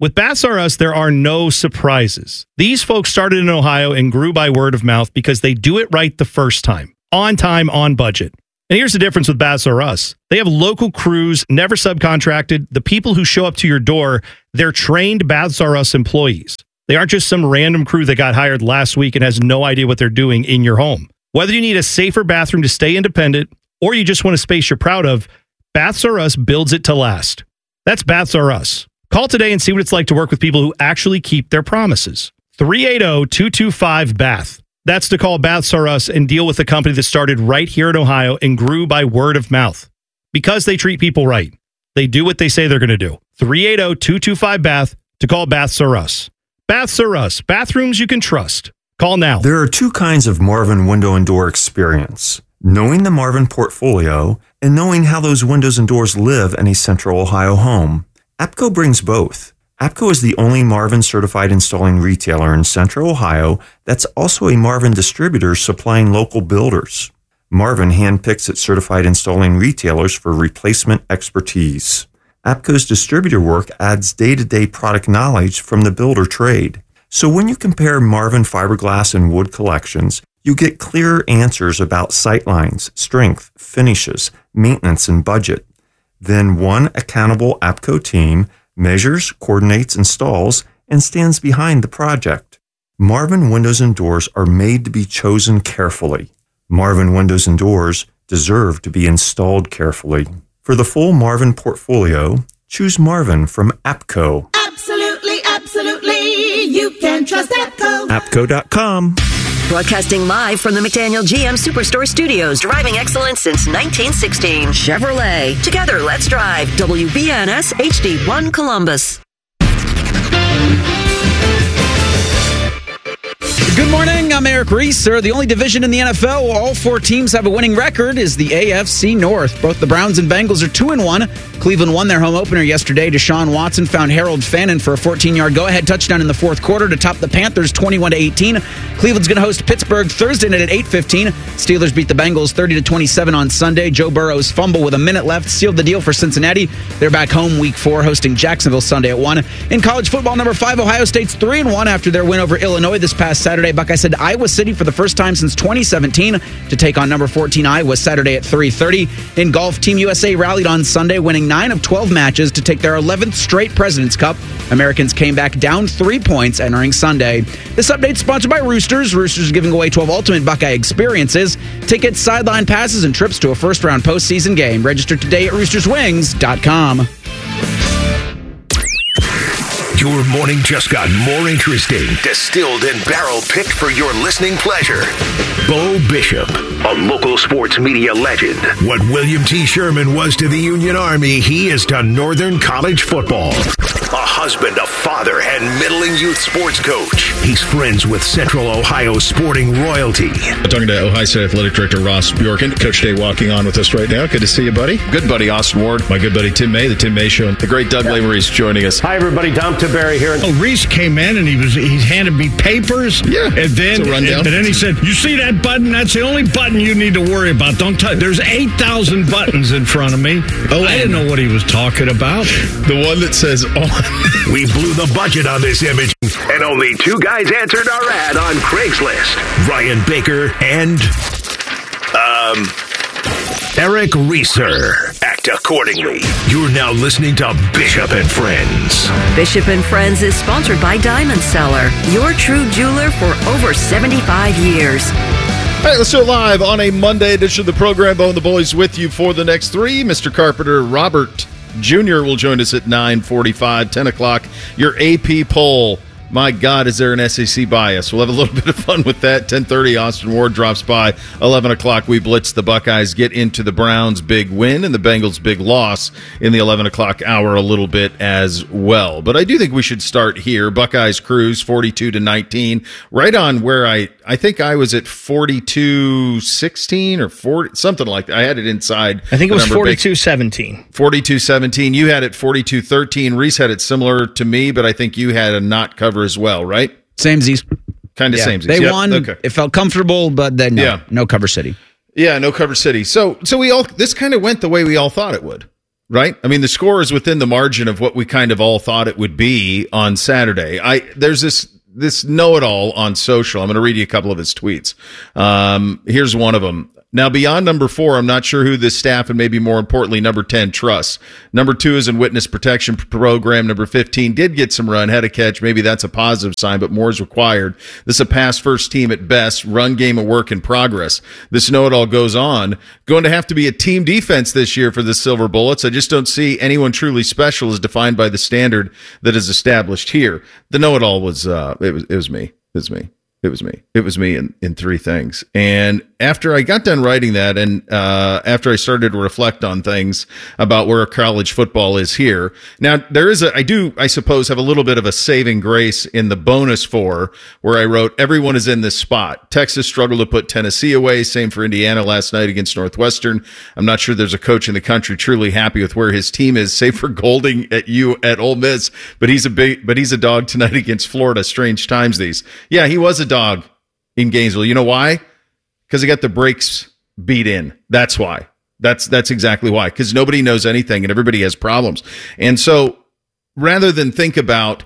[SPEAKER 6] With Baths R Us, there are no surprises. These folks started in Ohio and grew by word of mouth because they do it right the first time, on budget. And here's the difference with Baths R Us. They have local crews, never subcontracted. The people who show up to your door, they're trained Baths R Us employees. They aren't just some random crew that got hired last week and has no idea what they're doing in your home. Whether you need a safer bathroom to stay independent or you just want a space you're proud of, Baths R Us builds it to last. That's Baths R Us. Call today and see what it's like to work with people who actually keep their promises. 380-225-BATH. That's to call Baths R Us and deal with a company that started right here in Ohio and grew by word of mouth. Because they treat people right. They do what they say they're going to do. 380-225-BATH to call Baths R Us. Baths R Us. Bathrooms you can trust. Call now.
[SPEAKER 3] There are two kinds of Marvin window and door experience. Knowing the Marvin portfolio and knowing how those windows and doors live in a Central Ohio home. APCO brings both. APCO is the only Marvin certified installing retailer in Central Ohio that's also a Marvin distributor supplying local builders. Marvin handpicks its certified installing retailers for replacement expertise. APCO's distributor work adds day-to-day product knowledge from the builder trade. So when you compare Marvin fiberglass and wood collections, you get clear answers about sightlines, strength, finishes, maintenance, and budget. Then one accountable APCO team measures, coordinates, installs, and stands behind the project. Marvin windows and doors are made to be chosen carefully. Marvin windows and doors deserve to be installed carefully. For the full Marvin portfolio, choose Marvin from APCO.
[SPEAKER 27] Absolutely, absolutely. You can trust APCO.
[SPEAKER 3] APCO.com.
[SPEAKER 21] Broadcasting live from the McDaniel GM Superstore Studios, driving excellence since 1916. Chevrolet. Together, let's drive. WBNS HD1 Columbus.
[SPEAKER 4] Good morning, I'm Eric Reeser. The only division in the NFL where all four teams have a winning record is the AFC North. Both the Browns and Bengals are 2-1. Cleveland won their home opener yesterday. Deshaun Watson found Harold Fannin for a 14-yard go-ahead touchdown in the fourth quarter to top the Panthers 21-18. Cleveland's going to host Pittsburgh Thursday night at 8:15. Steelers beat the Bengals 30-27 on Sunday. Joe Burrow's fumble with a minute left sealed the deal for Cincinnati. They're back home week 4 hosting Jacksonville Sunday at 1. In college football, number 5 Ohio State's 3-1 after their win over Illinois this past Saturday. Buckeyes head to Iowa City for the first time since 2017 to take on number 14 Iowa Saturday at 3:30. In golf, Team USA rallied on Sunday, winning 9 of 12 matches to take their 11th straight President's Cup. Americans came back down 3 points entering Sunday. This update is sponsored by Roosters. Roosters is giving away 12 ultimate Buckeye experiences, tickets, sideline passes, and trips to a first-round postseason game. Register today at roosterswings.com.
[SPEAKER 5] Your morning just got more interesting. Distilled and barrel-picked for your listening pleasure. Bo Bishop, a local sports media legend. What William T. Sherman was to the Union Army, he is to Northern College football. A husband, a father, and middling youth sports coach. He's friends with Central Ohio sporting royalty.
[SPEAKER 7] I'm talking to Ohio State Athletic Director Ross Bjorken. Coach Day walking on with us right now. Good to see you, buddy. Good buddy Austin Ward. My good buddy Tim May, the Tim May Show. The great Doug Lamere's joining us.
[SPEAKER 8] Hi, everybody. Dom Tiberi here. Oh, Reese came in and he handed me papers.
[SPEAKER 7] Yeah.
[SPEAKER 8] And then he said, "You see that button? That's the only button you need to worry about. Don't touch. There's 8,000 buttons in front of me." Oh, I didn't know what he was talking about.
[SPEAKER 7] The one that says on.
[SPEAKER 5] We blew the budget on this image, and only 2 guys answered our ad on Craigslist. Ryan Baker and Eric Reeser. Act accordingly. You're now listening to Bishop and Friends.
[SPEAKER 21] Bishop and Friends is sponsored by Diamond Seller, your true jeweler for over 75 years.
[SPEAKER 10] All right, let's do it live on a Monday edition of the program. Bo and the boys with you for the next 3. Mr. Carpenter, Robert Jr. will join us at 9:45, 10 o'clock. Your AP poll. My God, is there an SEC bias? We'll have a little bit of fun with that. 10:30, Austin Ward drops by. 11 o'clock, we blitz the Buckeyes, get into the Browns' big win and the Bengals' big loss in the 11 o'clock hour a little bit as well. But I do think we should start here. Buckeyes cruise 42-19, right on where I think I was at 42-16 or 40, something like that. I had it inside.
[SPEAKER 11] I think it was 42-17.
[SPEAKER 10] 42-17. You had it 42-13. Reese had it similar to me, but I think you had a not cover as well, right?
[SPEAKER 4] Samesies.
[SPEAKER 10] Kind of samesies.
[SPEAKER 4] They won. Okay. It felt comfortable, but then no cover city.
[SPEAKER 10] Yeah, no cover city. So we all, this kind of went the way we all thought it would, right? I mean, the score is within the margin of what we kind of all thought it would be on Saturday. There's this know-it-all on social. I'm going to read you a couple of his tweets. Here's one of them. Now, beyond number 4, I'm not sure who this staff and maybe more importantly, number 10 trusts. Number 2 is in witness protection program. Number 15 did get some run, had a catch. Maybe that's a positive sign, but more is required. This is a pass first team at best. Run game a work in progress. This know-it-all goes on. Going to have to be a team defense this year for the Silver Bullets. I just don't see anyone truly special as defined by the standard that is established here. The know-it-all was, it was me. It was me in 3 things. And after I got done writing that and after I started to reflect on things about where college football is here, now there is I suppose have a little bit of a saving grace in the bonus 4 where I wrote, everyone is in this spot. Texas struggled to put Tennessee away. Same for Indiana last night against Northwestern. I'm not sure there's a coach in the country truly happy with where his team is, save for Golding at Ole Miss, but he's a dog tonight against Florida. Strange times these. Yeah, he was a dog in Gainesville. You know why? Because he got the brakes beat in. That's why. That's exactly why. Because nobody knows anything and everybody has problems. And so rather than think about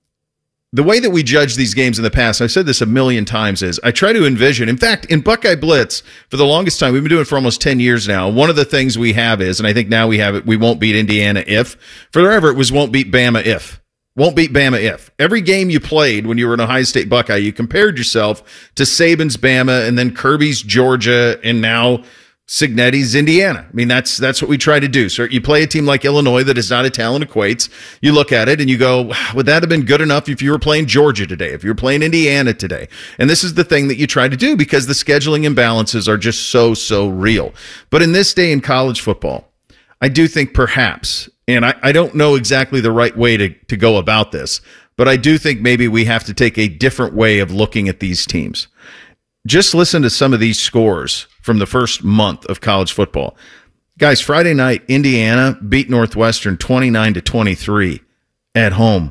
[SPEAKER 10] the way that we judge these games in the past, I've said this a million times, is I try to envision, in fact, in Buckeye Blitz, for the longest time, we've been doing it for almost 10 years now, one of the things we have is, and I think now we have it, we won't beat Indiana if. Forever it was won't beat Bama if. Won't beat Bama if. Every game you played when you were an Ohio State Buckeye, you compared yourself to Saban's Bama and then Kirby's Georgia and now Cignetti's Indiana. I mean, that's what we try to do. So you play a team like Illinois that is not a talent equates. You look at it and you go, would that have been good enough if you were playing Georgia today, if you were playing Indiana today? And this is the thing that you try to do because the scheduling imbalances are just so real. But in this day in college football, I do think perhaps, and I don't know exactly the right way to go about this, but I do think maybe we have to take a different way of looking at these teams. Just listen to some of these scores from the first month of college football. Guys, Friday night, Indiana beat Northwestern 29-23 at home.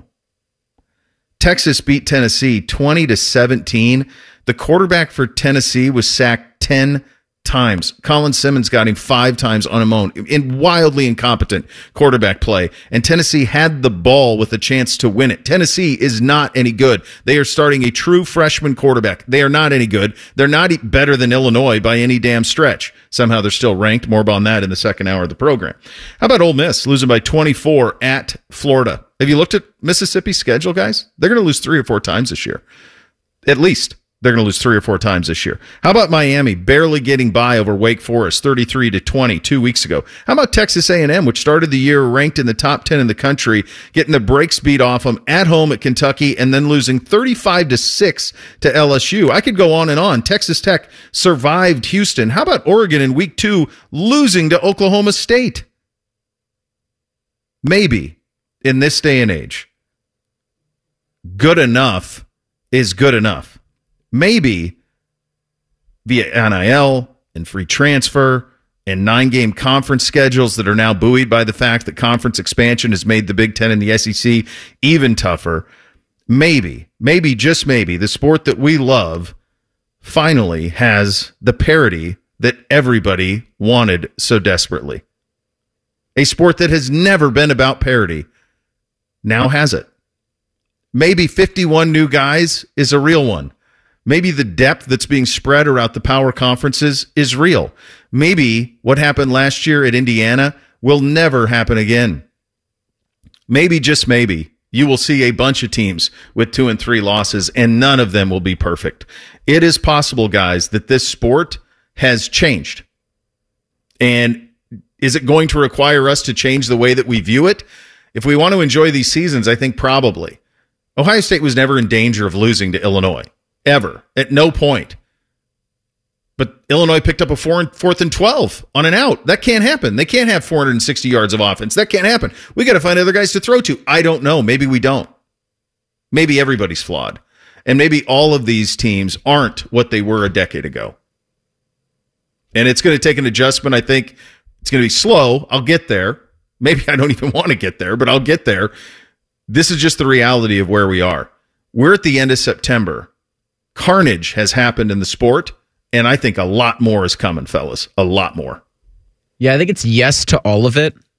[SPEAKER 10] Texas beat Tennessee 20-17. The quarterback for Tennessee was sacked 10 times. Colin Simmons got him 5 times on his own in wildly incompetent quarterback play. And Tennessee had the ball with a chance to win it. Tennessee is not any good. They are starting a true freshman quarterback. They are not any good. They're not better than Illinois by any damn stretch. Somehow they're still ranked. More on that in the second hour of the program. How about Ole Miss losing by 24 at Florida? Have you looked at Mississippi's schedule, guys? They're going to lose 3 or 4 times this year. At least. They're going to lose 3 or 4 times this year. How about Miami barely getting by over Wake Forest 33-20 2 weeks ago? How about Texas A&M, which started the year ranked in the top 10 in the country, getting the brakes beat off them at home at Kentucky and then losing 35-6 to LSU? I could go on and on. Texas Tech survived Houston. How about Oregon in week 2 losing to Oklahoma State? Maybe in this day and age, good enough is good enough. Maybe via NIL and free transfer and 9-game conference schedules that are now buoyed by the fact that conference expansion has made the Big Ten and the SEC even tougher. Maybe, just maybe, the sport that we love finally has the parity that everybody wanted so desperately. A sport that has never been about parity now has it. Maybe 51 new guys is a real one. Maybe the depth that's being spread around the power conferences is real. Maybe what happened last year at Indiana will never happen again. Maybe, just maybe, you will see a bunch of teams with 2 and 3 losses, and none of them will be perfect. It is possible, guys, that this sport has changed. And is it going to require us to change the way that we view it? If we want to enjoy these seasons, I think probably. Ohio State was never in danger of losing to Illinois. Ever. At no point. But Illinois picked up a 4th and 12 on an out. That can't happen. They can't have 460 yards of offense. That can't happen. We got to find other guys to throw to. I don't know. Maybe we don't. Maybe everybody's flawed. And maybe all of these teams aren't what they were a decade ago. And it's going to take an adjustment. I think it's going to be slow. I'll get there. Maybe I don't even want to get there, but I'll get there. This is just the reality of where we are. We're at the end of September. Carnage has happened in the sport, and I think a lot more is coming, fellas. A lot more.
[SPEAKER 12] Yeah, I think it's yes to all of it.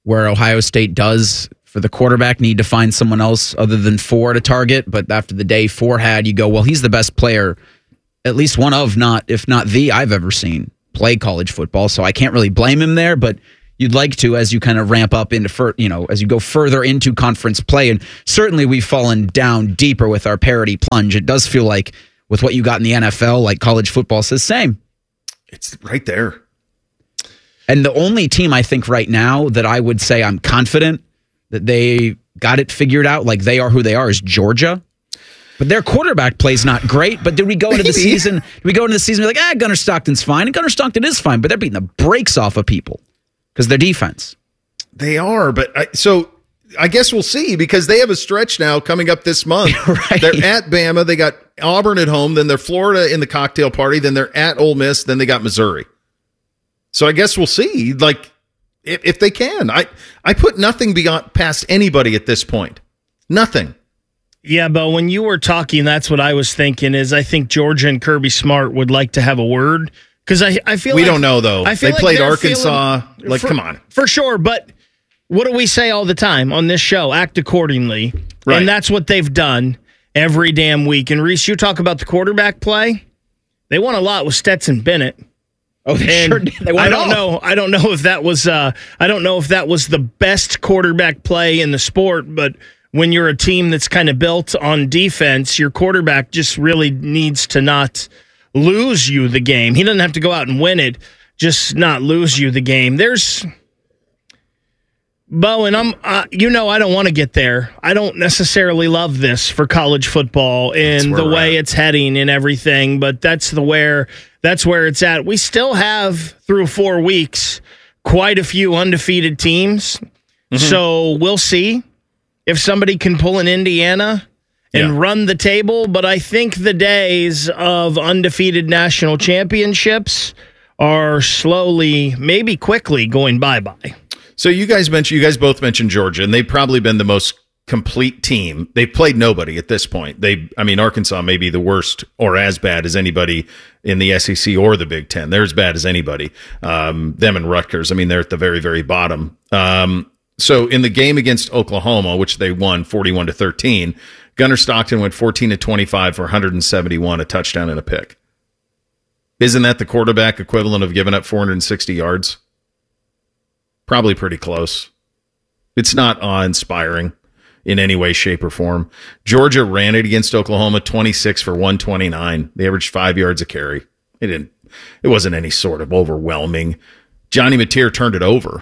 [SPEAKER 4] where Ohio State does, for the quarterback, need to find someone else other than Ford to target. But after the day Ford had, you go, well, he's the best player, at least one of, if not the, I've ever seen play college football. So I can't really blame him there, but you'd like to as you kind of ramp up into, as you go further into conference play. And certainly we've fallen down deeper with our parity plunge. It does feel like with what you got in the NFL, like college football says same.
[SPEAKER 10] It's right there.
[SPEAKER 4] And the only team I think right now that I would say I'm confident that they got it figured out, like they are who they are, is Georgia. But their quarterback play is not great. But did we go into the season? Did we go into the season like, Gunnar Stockton's fine, and Gunnar Stockton is fine, but they're beating the brakes off of people because their defense.
[SPEAKER 10] They are, but I guess we'll see because they have a stretch now coming up this month.
[SPEAKER 4] Right.
[SPEAKER 10] They're at Bama, they got Auburn at home, then they're Florida in the cocktail party, then they're at Ole Miss, then they got Missouri. So I guess we'll see, like if they can. I put nothing past anybody at this point. Nothing.
[SPEAKER 11] Yeah, but when you were talking, that's what I was thinking is I think Georgia and Kirby Smart would like to have a word. Because I feel
[SPEAKER 10] we don't know, though. They played Arkansas. Come on.
[SPEAKER 11] For sure, but what do we say all the time on this show? Act accordingly. Right. And that's what they've done every damn week. And, Reese, you talk about the quarterback play. They won a lot with Stetson Bennett.
[SPEAKER 4] Oh, they sure did. They won
[SPEAKER 11] I don't know if that was the best quarterback play in the sport, but when you're a team that's kind of built on defense, your quarterback just really needs to not lose you the game. He doesn't have to go out and win it, just not lose you the game. Bo, and I don't want to get there. I don't necessarily love this for college football and the way it's heading and everything, but that's where it's at. We still have, through 4 weeks, quite a few undefeated teams. Mm-hmm. So we'll see if somebody can pull an Indiana and run the table, but I think the days of undefeated national championships are slowly, maybe quickly, going bye-bye.
[SPEAKER 10] So you guys both mentioned Georgia, and they've probably been the most complete team. They've played nobody at this point. Arkansas may be the worst or as bad as anybody in the SEC or the Big Ten. They're as bad as anybody. Them and Rutgers, they're at the very, very bottom. So in the game against Oklahoma, which they won 41-13, Gunnar Stockton went 14-25 for 171, a touchdown and a pick. Isn't that the quarterback equivalent of giving up 460 yards? Probably pretty close. It's not awe-inspiring in any way, shape, or form. Georgia ran it against Oklahoma, 26 for 129. They averaged 5 yards a carry. It wasn't any sort of overwhelming. Johnny Mateer turned it over,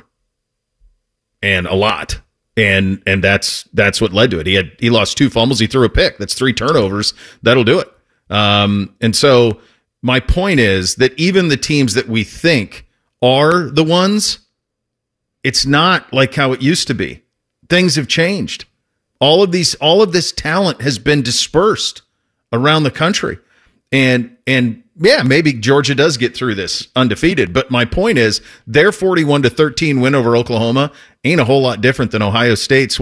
[SPEAKER 10] and a lot. And that's what led to it. He lost 2 fumbles. He threw a pick. That's 3 turnovers. That'll do it. And so my point is that even the teams that we think are the ones, it's not like how it used to be. Things have changed. All of this talent has been dispersed around the country. And yeah, maybe Georgia does get through this undefeated, but my point is their 41-13 win over Oklahoma ain't a whole lot different than Ohio State's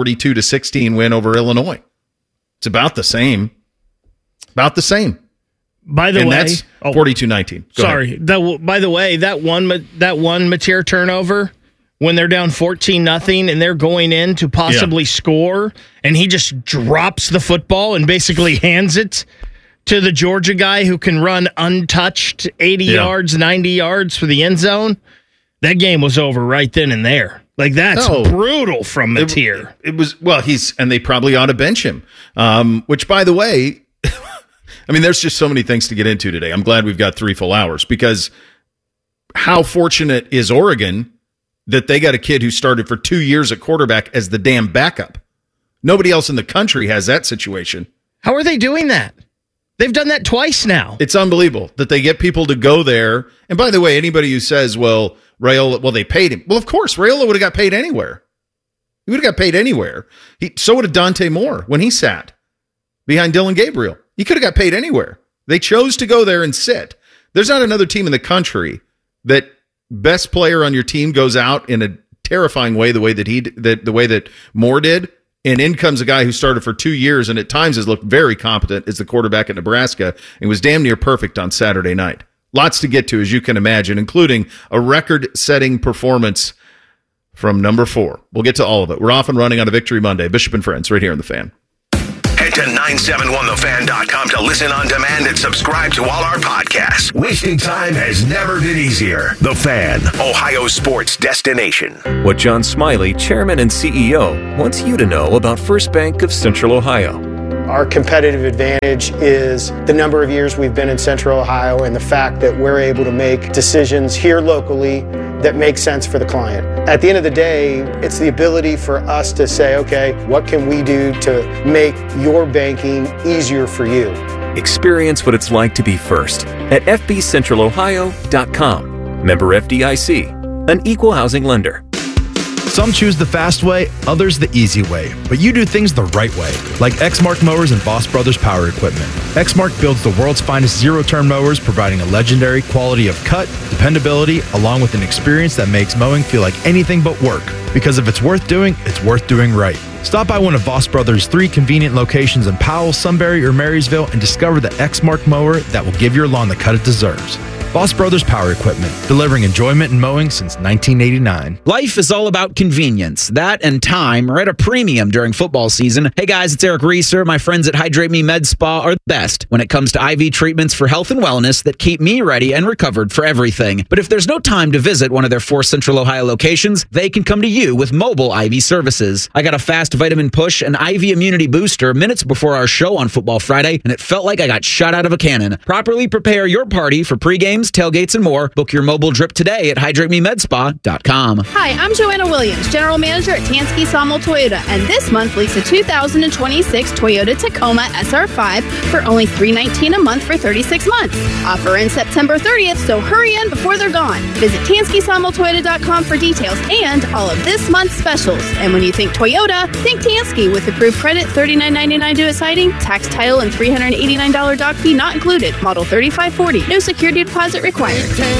[SPEAKER 10] 42-16 win over Illinois. It's about the same. About the same.
[SPEAKER 11] By the way,
[SPEAKER 10] that's 42-19.
[SPEAKER 11] Sorry. By the way, that one Mateer turnover when they're down 14-0 and they're going in to possibly score, and he just drops the football and basically hands it to the Georgia guy who can run untouched 80 yards, 90 yards for the end zone. That game was over right then and there. Like, that's brutal from Mateer.
[SPEAKER 10] It was, and they probably ought to bench him. Which, by the way, there's just so many things to get into today. I'm glad we've got 3 full hours, because how fortunate is Oregon that they got a kid who started for 2 years at quarterback as the damn backup? Nobody else in the country has that situation.
[SPEAKER 11] How are they doing that? They've done that twice now.
[SPEAKER 10] It's unbelievable that they get people to go there. And by the way, anybody who says, Raiola, they paid him. Well, of course, Raiola would have got paid anywhere. He would have got paid anywhere. So would have Dante Moore when he sat behind Dylan Gabriel. He could have got paid anywhere. They chose to go there and sit. There's not another team in the country that best player on your team goes out in a terrifying way, the way that Moore did. And in comes a guy who started for 2 years and at times has looked very competent as the quarterback at Nebraska and was damn near perfect on Saturday night. Lots to get to, as you can imagine, including a record-setting performance from number 4. We'll get to all of it. We're off and running on a Victory Monday. Bishop and Friends right here in The Fan.
[SPEAKER 5] Head to 971thefan.com to listen on demand and subscribe to all our podcasts. Wasting time has never been easier. The Fan, Ohio sports destination.
[SPEAKER 12] What John Smiley, Chairman and CEO, wants you to know about First Bank of Central Ohio.
[SPEAKER 13] Our competitive advantage is the number of years we've been in Central Ohio and the fact that we're able to make decisions here locally that make sense for the client. At the end of the day, it's the ability for us to say, okay, what can we do to make your banking easier for you?
[SPEAKER 12] Experience what it's like to be first at fbcentralohio.com. Member FDIC, an equal housing lender.
[SPEAKER 23] Some choose the fast way, others the easy way, but you do things the right way, like Exmark Mowers and Boss Brothers Power Equipment. Exmark builds the world's finest zero-turn mowers, providing a legendary quality of cut, dependability, along with an experience that makes mowing feel like anything but work. Because if it's worth doing right. Stop by one of Boss Brothers' 3 convenient locations in Powell, Sunbury, or Marysville and discover the Exmark mower that will give your lawn the cut it deserves. Boss Brothers Power Equipment, delivering enjoyment in mowing since 1989.
[SPEAKER 4] Life is all about convenience. That and time are at a premium during football season. Hey guys, it's Eric Reeser. My friends at Hydrate Me Med Spa are the best when it comes to IV treatments for health and wellness that keep me ready and recovered for everything. But if there's no time to visit one of their 4 Central Ohio locations, they can come to you with mobile IV services. I got a fast vitamin push and IV immunity booster minutes before our show on Football Friday, and it felt like I got shot out of a cannon. Properly prepare your party for pregame, tailgates, and more. Book your mobile drip today at HydrateMeMedSpa.com.
[SPEAKER 14] Hi, I'm Joanna Williams, General Manager at Tansky Sawmill Toyota, and this month lease a 2026 Toyota Tacoma SR5 for only $319 a month for 36 months. Offer ends September 30th, so hurry in before they're gone. Visit TanskySawmillToyota.com for details and all of this month's specials. And when you think Toyota, think Tansky with approved credit, $39.99 due at sighting, tax, title, and $389 doc fee not included. Model 3540. No security deposit required.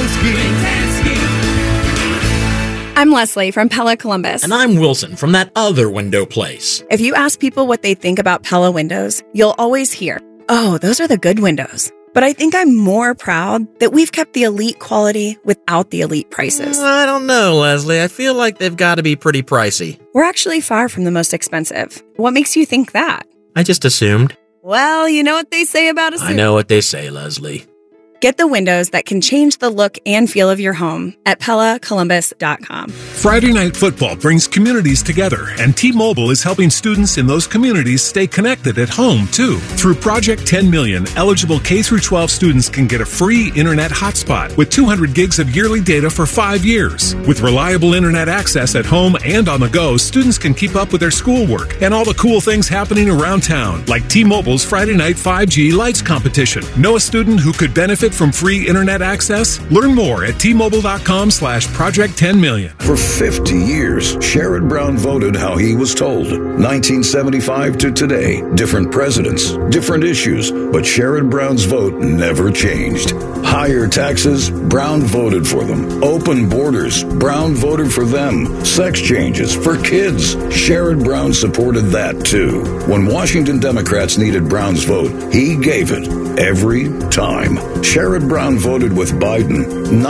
[SPEAKER 15] I'm Leslie from Pella Columbus.
[SPEAKER 16] And I'm Wilson from that other window place.
[SPEAKER 15] If you ask people what they think about Pella windows, you'll always hear, oh, those are the good windows. But I think I'm more proud that we've kept the elite quality without the elite prices.
[SPEAKER 16] I don't know, Leslie. I feel like they've got to be pretty pricey.
[SPEAKER 15] We're actually far from the most expensive. What makes you think that?
[SPEAKER 16] I just assumed.
[SPEAKER 15] Well, you know what they say about assuming.
[SPEAKER 16] I know what they say, Leslie.
[SPEAKER 15] Get the windows that can change the look and feel of your home at PellaColumbus.com.
[SPEAKER 17] Friday Night Football brings communities together, and T-Mobile is helping students in those communities stay connected at home, too. Through Project 10 Million, eligible K-12 students can get a free internet hotspot with 200 gigs of yearly data for 5 years. With reliable internet access at home and on the go, students can keep up with their schoolwork and all the cool things happening around town, like T-Mobile's Friday Night 5G Lights competition. Know a student who could benefit from free internet access? Learn more at T-Mobile.com/Project 10 Million.
[SPEAKER 1] For 50 years, Sherrod Brown voted how he was told. 1975 to today, different presidents, different issues, but Sherrod Brown's vote never changed. Higher taxes, Brown voted for them. Open borders, Brown voted for them. Sex changes for kids, Sherrod Brown supported that too. When Washington Democrats needed Brown's vote, he gave it every time. Sherrod Brown voted with Biden,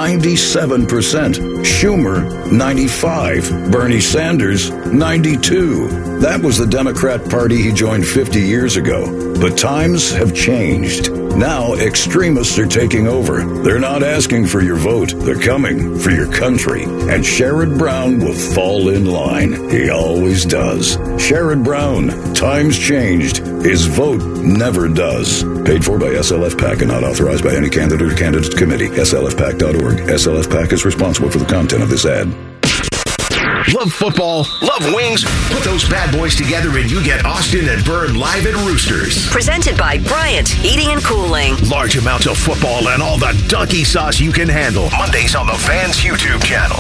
[SPEAKER 1] 97%. Schumer, 95%. Bernie Sanders, 92%. That was the Democrat Party he joined 50 years ago. But times have changed. Now extremists are taking over. They're not asking for your vote. They're coming for your country. And Sherrod Brown will fall in line. He always does. Sherrod Brown, times changed. His vote never does. Paid for by SLF PAC and not authorized by any candidate or candidate committee. SLFPAC.org. SLF PAC is responsible for the content of this ad.
[SPEAKER 5] Love football? Love wings? Put those bad boys together and you get Austin and Byrne live at Roosters.
[SPEAKER 21] Presented by Bryant Heating and Cooling.
[SPEAKER 5] Large amounts of football and all the donkey sauce you can handle. Mondays on the Fan's YouTube channel.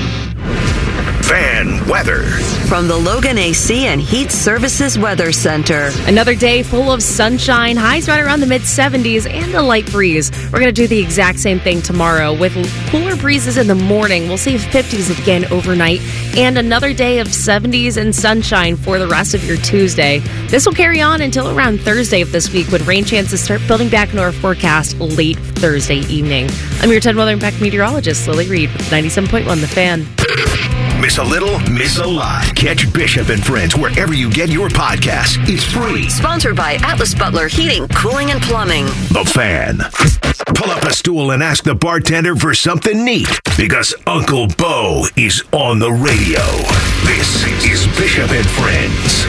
[SPEAKER 5] Fan weather.
[SPEAKER 21] From the Logan AC and Heat Services Weather Center.
[SPEAKER 18] Another day full of sunshine, highs right around the mid-70s, and a light breeze. We're going to do the exact same thing tomorrow with cooler breezes in the morning. We'll see 50s again overnight, and another day of 70s and sunshine for the rest of your Tuesday. This will carry on until around Thursday of this week when rain chances start building back into our forecast late Thursday evening. I'm your 10 Weather Impact meteorologist, Lily Reed, with 97.1 The Fan.
[SPEAKER 5] Miss a little, miss a lot. Catch Bishop and Friends wherever you get your podcasts. It's free.
[SPEAKER 21] Sponsored by Atlas Butler Heating, Cooling, and Plumbing.
[SPEAKER 5] The Fan. Pull up a stool and ask the bartender for something neat, because Uncle Bo is on the radio. This is Bishop and Friends.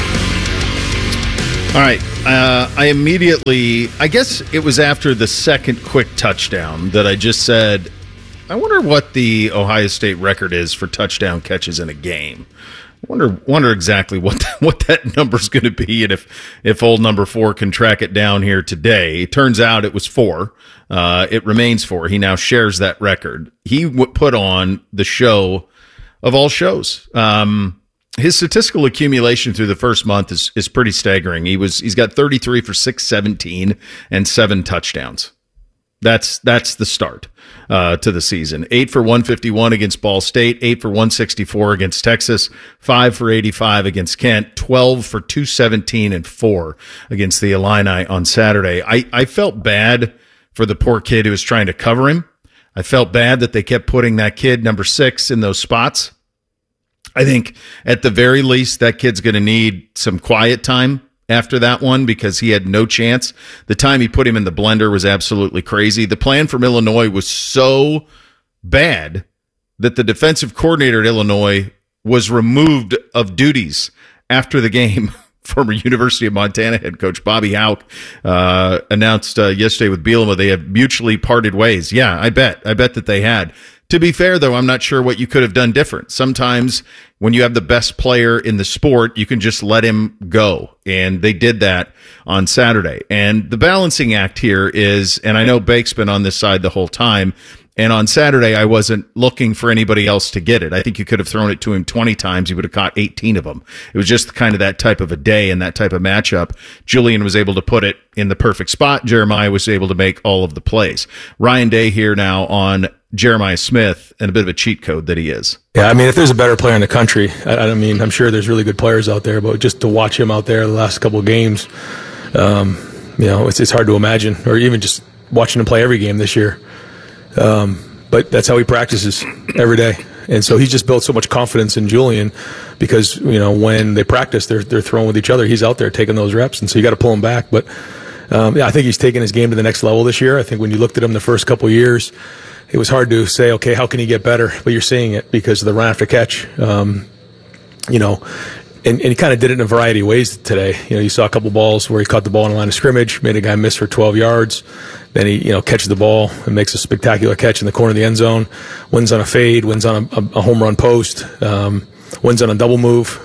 [SPEAKER 10] All right. I guess it was after the second quick touchdown that I just said, I wonder what the Ohio State record is for touchdown catches in a game. I wonder exactly what that number's going to be, and if old number 4 can track it down here today. It turns out it was 4. It remains 4. He now shares that record. He put on the show of all shows. His statistical accumulation through the first month is pretty staggering. He's got 33 for 617 and 7 touchdowns. That's the start to the season. 8 for 151 against Ball State, 8 for 164 against Texas, 5 for 85 against Kent, 12 for 217 and 4 against the Illini on Saturday. I felt bad for the poor kid who was trying to cover him. I felt bad that they kept putting that kid, number 6, in those spots. I think at the very least that kid's going to need some quiet time after that one, because he had no chance. The time he put him in the blender was absolutely crazy. The plan from Illinois was so bad that the defensive coordinator at Illinois was removed of duties after the game. Former University of Montana head coach Bobby Hauck announced yesterday with Bielema they have mutually parted ways. Yeah, I bet that they had. To be fair, though, I'm not sure what you could have done different. Sometimes when you have the best player in the sport, you can just let him go. And they did that on Saturday. And the balancing act here is, and I know Bake's been on this side the whole time, and on Saturday, I wasn't looking for anybody else to get it. I think you could have thrown it to him 20 times. He would have caught 18 of them. It was just kind of that type of a day and that type of matchup. Julian was able to put it in the perfect spot. Jeremiah was able to make all of the plays. Ryan Day here now on Jeremiah Smith, and a bit of a cheat code that he is.
[SPEAKER 2] Yeah, I mean, if there's a better player in the country, I mean, I'm sure there's really good players out there, but just to watch him out there the last couple of games, it's hard to imagine, or even just watching him play every game this year. But that's how he practices every day. And so he's just built so much confidence in Julian because, when they practice, they're throwing with each other. He's out there taking those reps, and so you got to pull him back. But, I think he's taken his game to the next level this year. I think when you looked at him the first couple of years, it was hard to say, okay, how can he get better? But you're seeing it because of the run after catch, and he kind of did it in a variety of ways today. You saw a couple balls where he caught the ball in the line of scrimmage, made a guy miss for 12 yards. Then he, catches the ball and makes a spectacular catch in the corner of the end zone, wins on a fade, wins on a home run post, wins on a double move.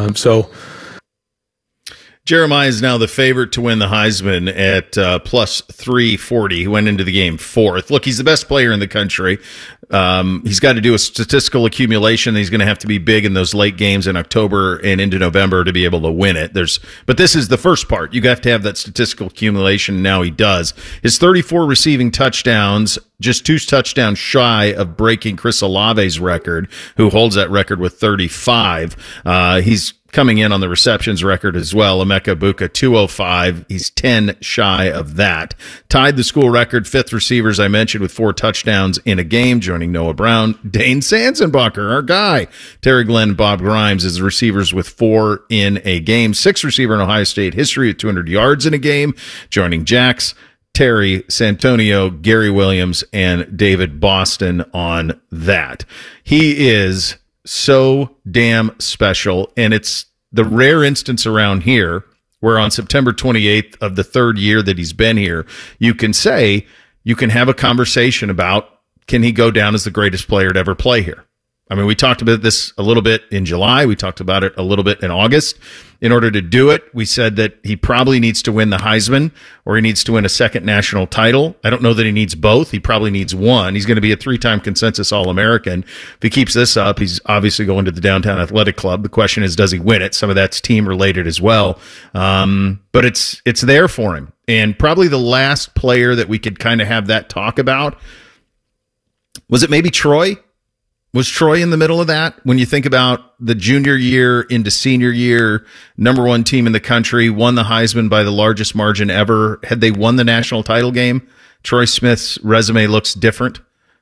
[SPEAKER 10] Jeremiah is now the favorite to win the Heisman at plus 340. He went into the game 4th. Look, he's the best player in the country. He's got to do a statistical accumulation. He's going to have to be big in those late games in October and into November to be able to win it. But this is the first part. You have to have that statistical accumulation. Now he does. His 34 receiving touchdowns, just 2 touchdowns shy of breaking Chris Olave's record, who holds that record with 35. He's coming in on the receptions record as well. Emeka Egbuka, 205. He's 10 shy of that. Tied the school record, 5th receivers I mentioned with 4 touchdowns in a game, joining Noah Brown. Dane Sansenbacher, our guy. Terry Glenn, Bob Grimes as the receivers with 4 in a game. 6th receiver in Ohio State history at 200 yards in a game, joining Jax, Terry, Santonio, Gary Williams, and David Boston on that. He is so damn special, and it's the rare instance around here where on September 28th of the 3rd year that he's been here, you can have a conversation about, can he go down as the greatest player to ever play here? I mean, we talked about this a little bit in July. We talked about it a little bit in August. In order to do it, we said that he probably needs to win the Heisman or he needs to win a second national title. I don't know that he needs both. He probably needs one. He's going to be a 3-time consensus All-American. If he keeps this up, he's obviously going to the Downtown Athletic Club. The question is, does he win it? Some of that's team-related as well. But it's there for him. And probably the last player that we could kind of have that talk about, was it maybe Troy? Was Troy in the middle of that? When you think about the junior year into senior year, number 1 team in the country, won the Heisman by the largest margin ever. Had they won the national title game, Troy Smith's resume looks different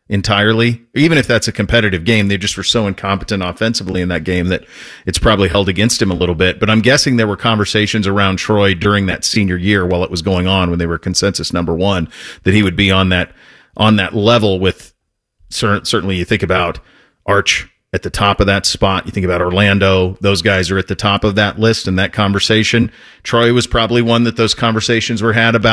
[SPEAKER 10] entirely. Even if that's a competitive game, they just were so incompetent offensively in that game that it's probably held against him a little bit. But I'm guessing there were conversations around Troy during that senior year while it was going on, when they were consensus number one, that he would be on that level with certainly you think about Arch at the top of that spot. You think about Orlando. Those guys are at the top of that list and that conversation. Troy was probably one that those conversations were had about.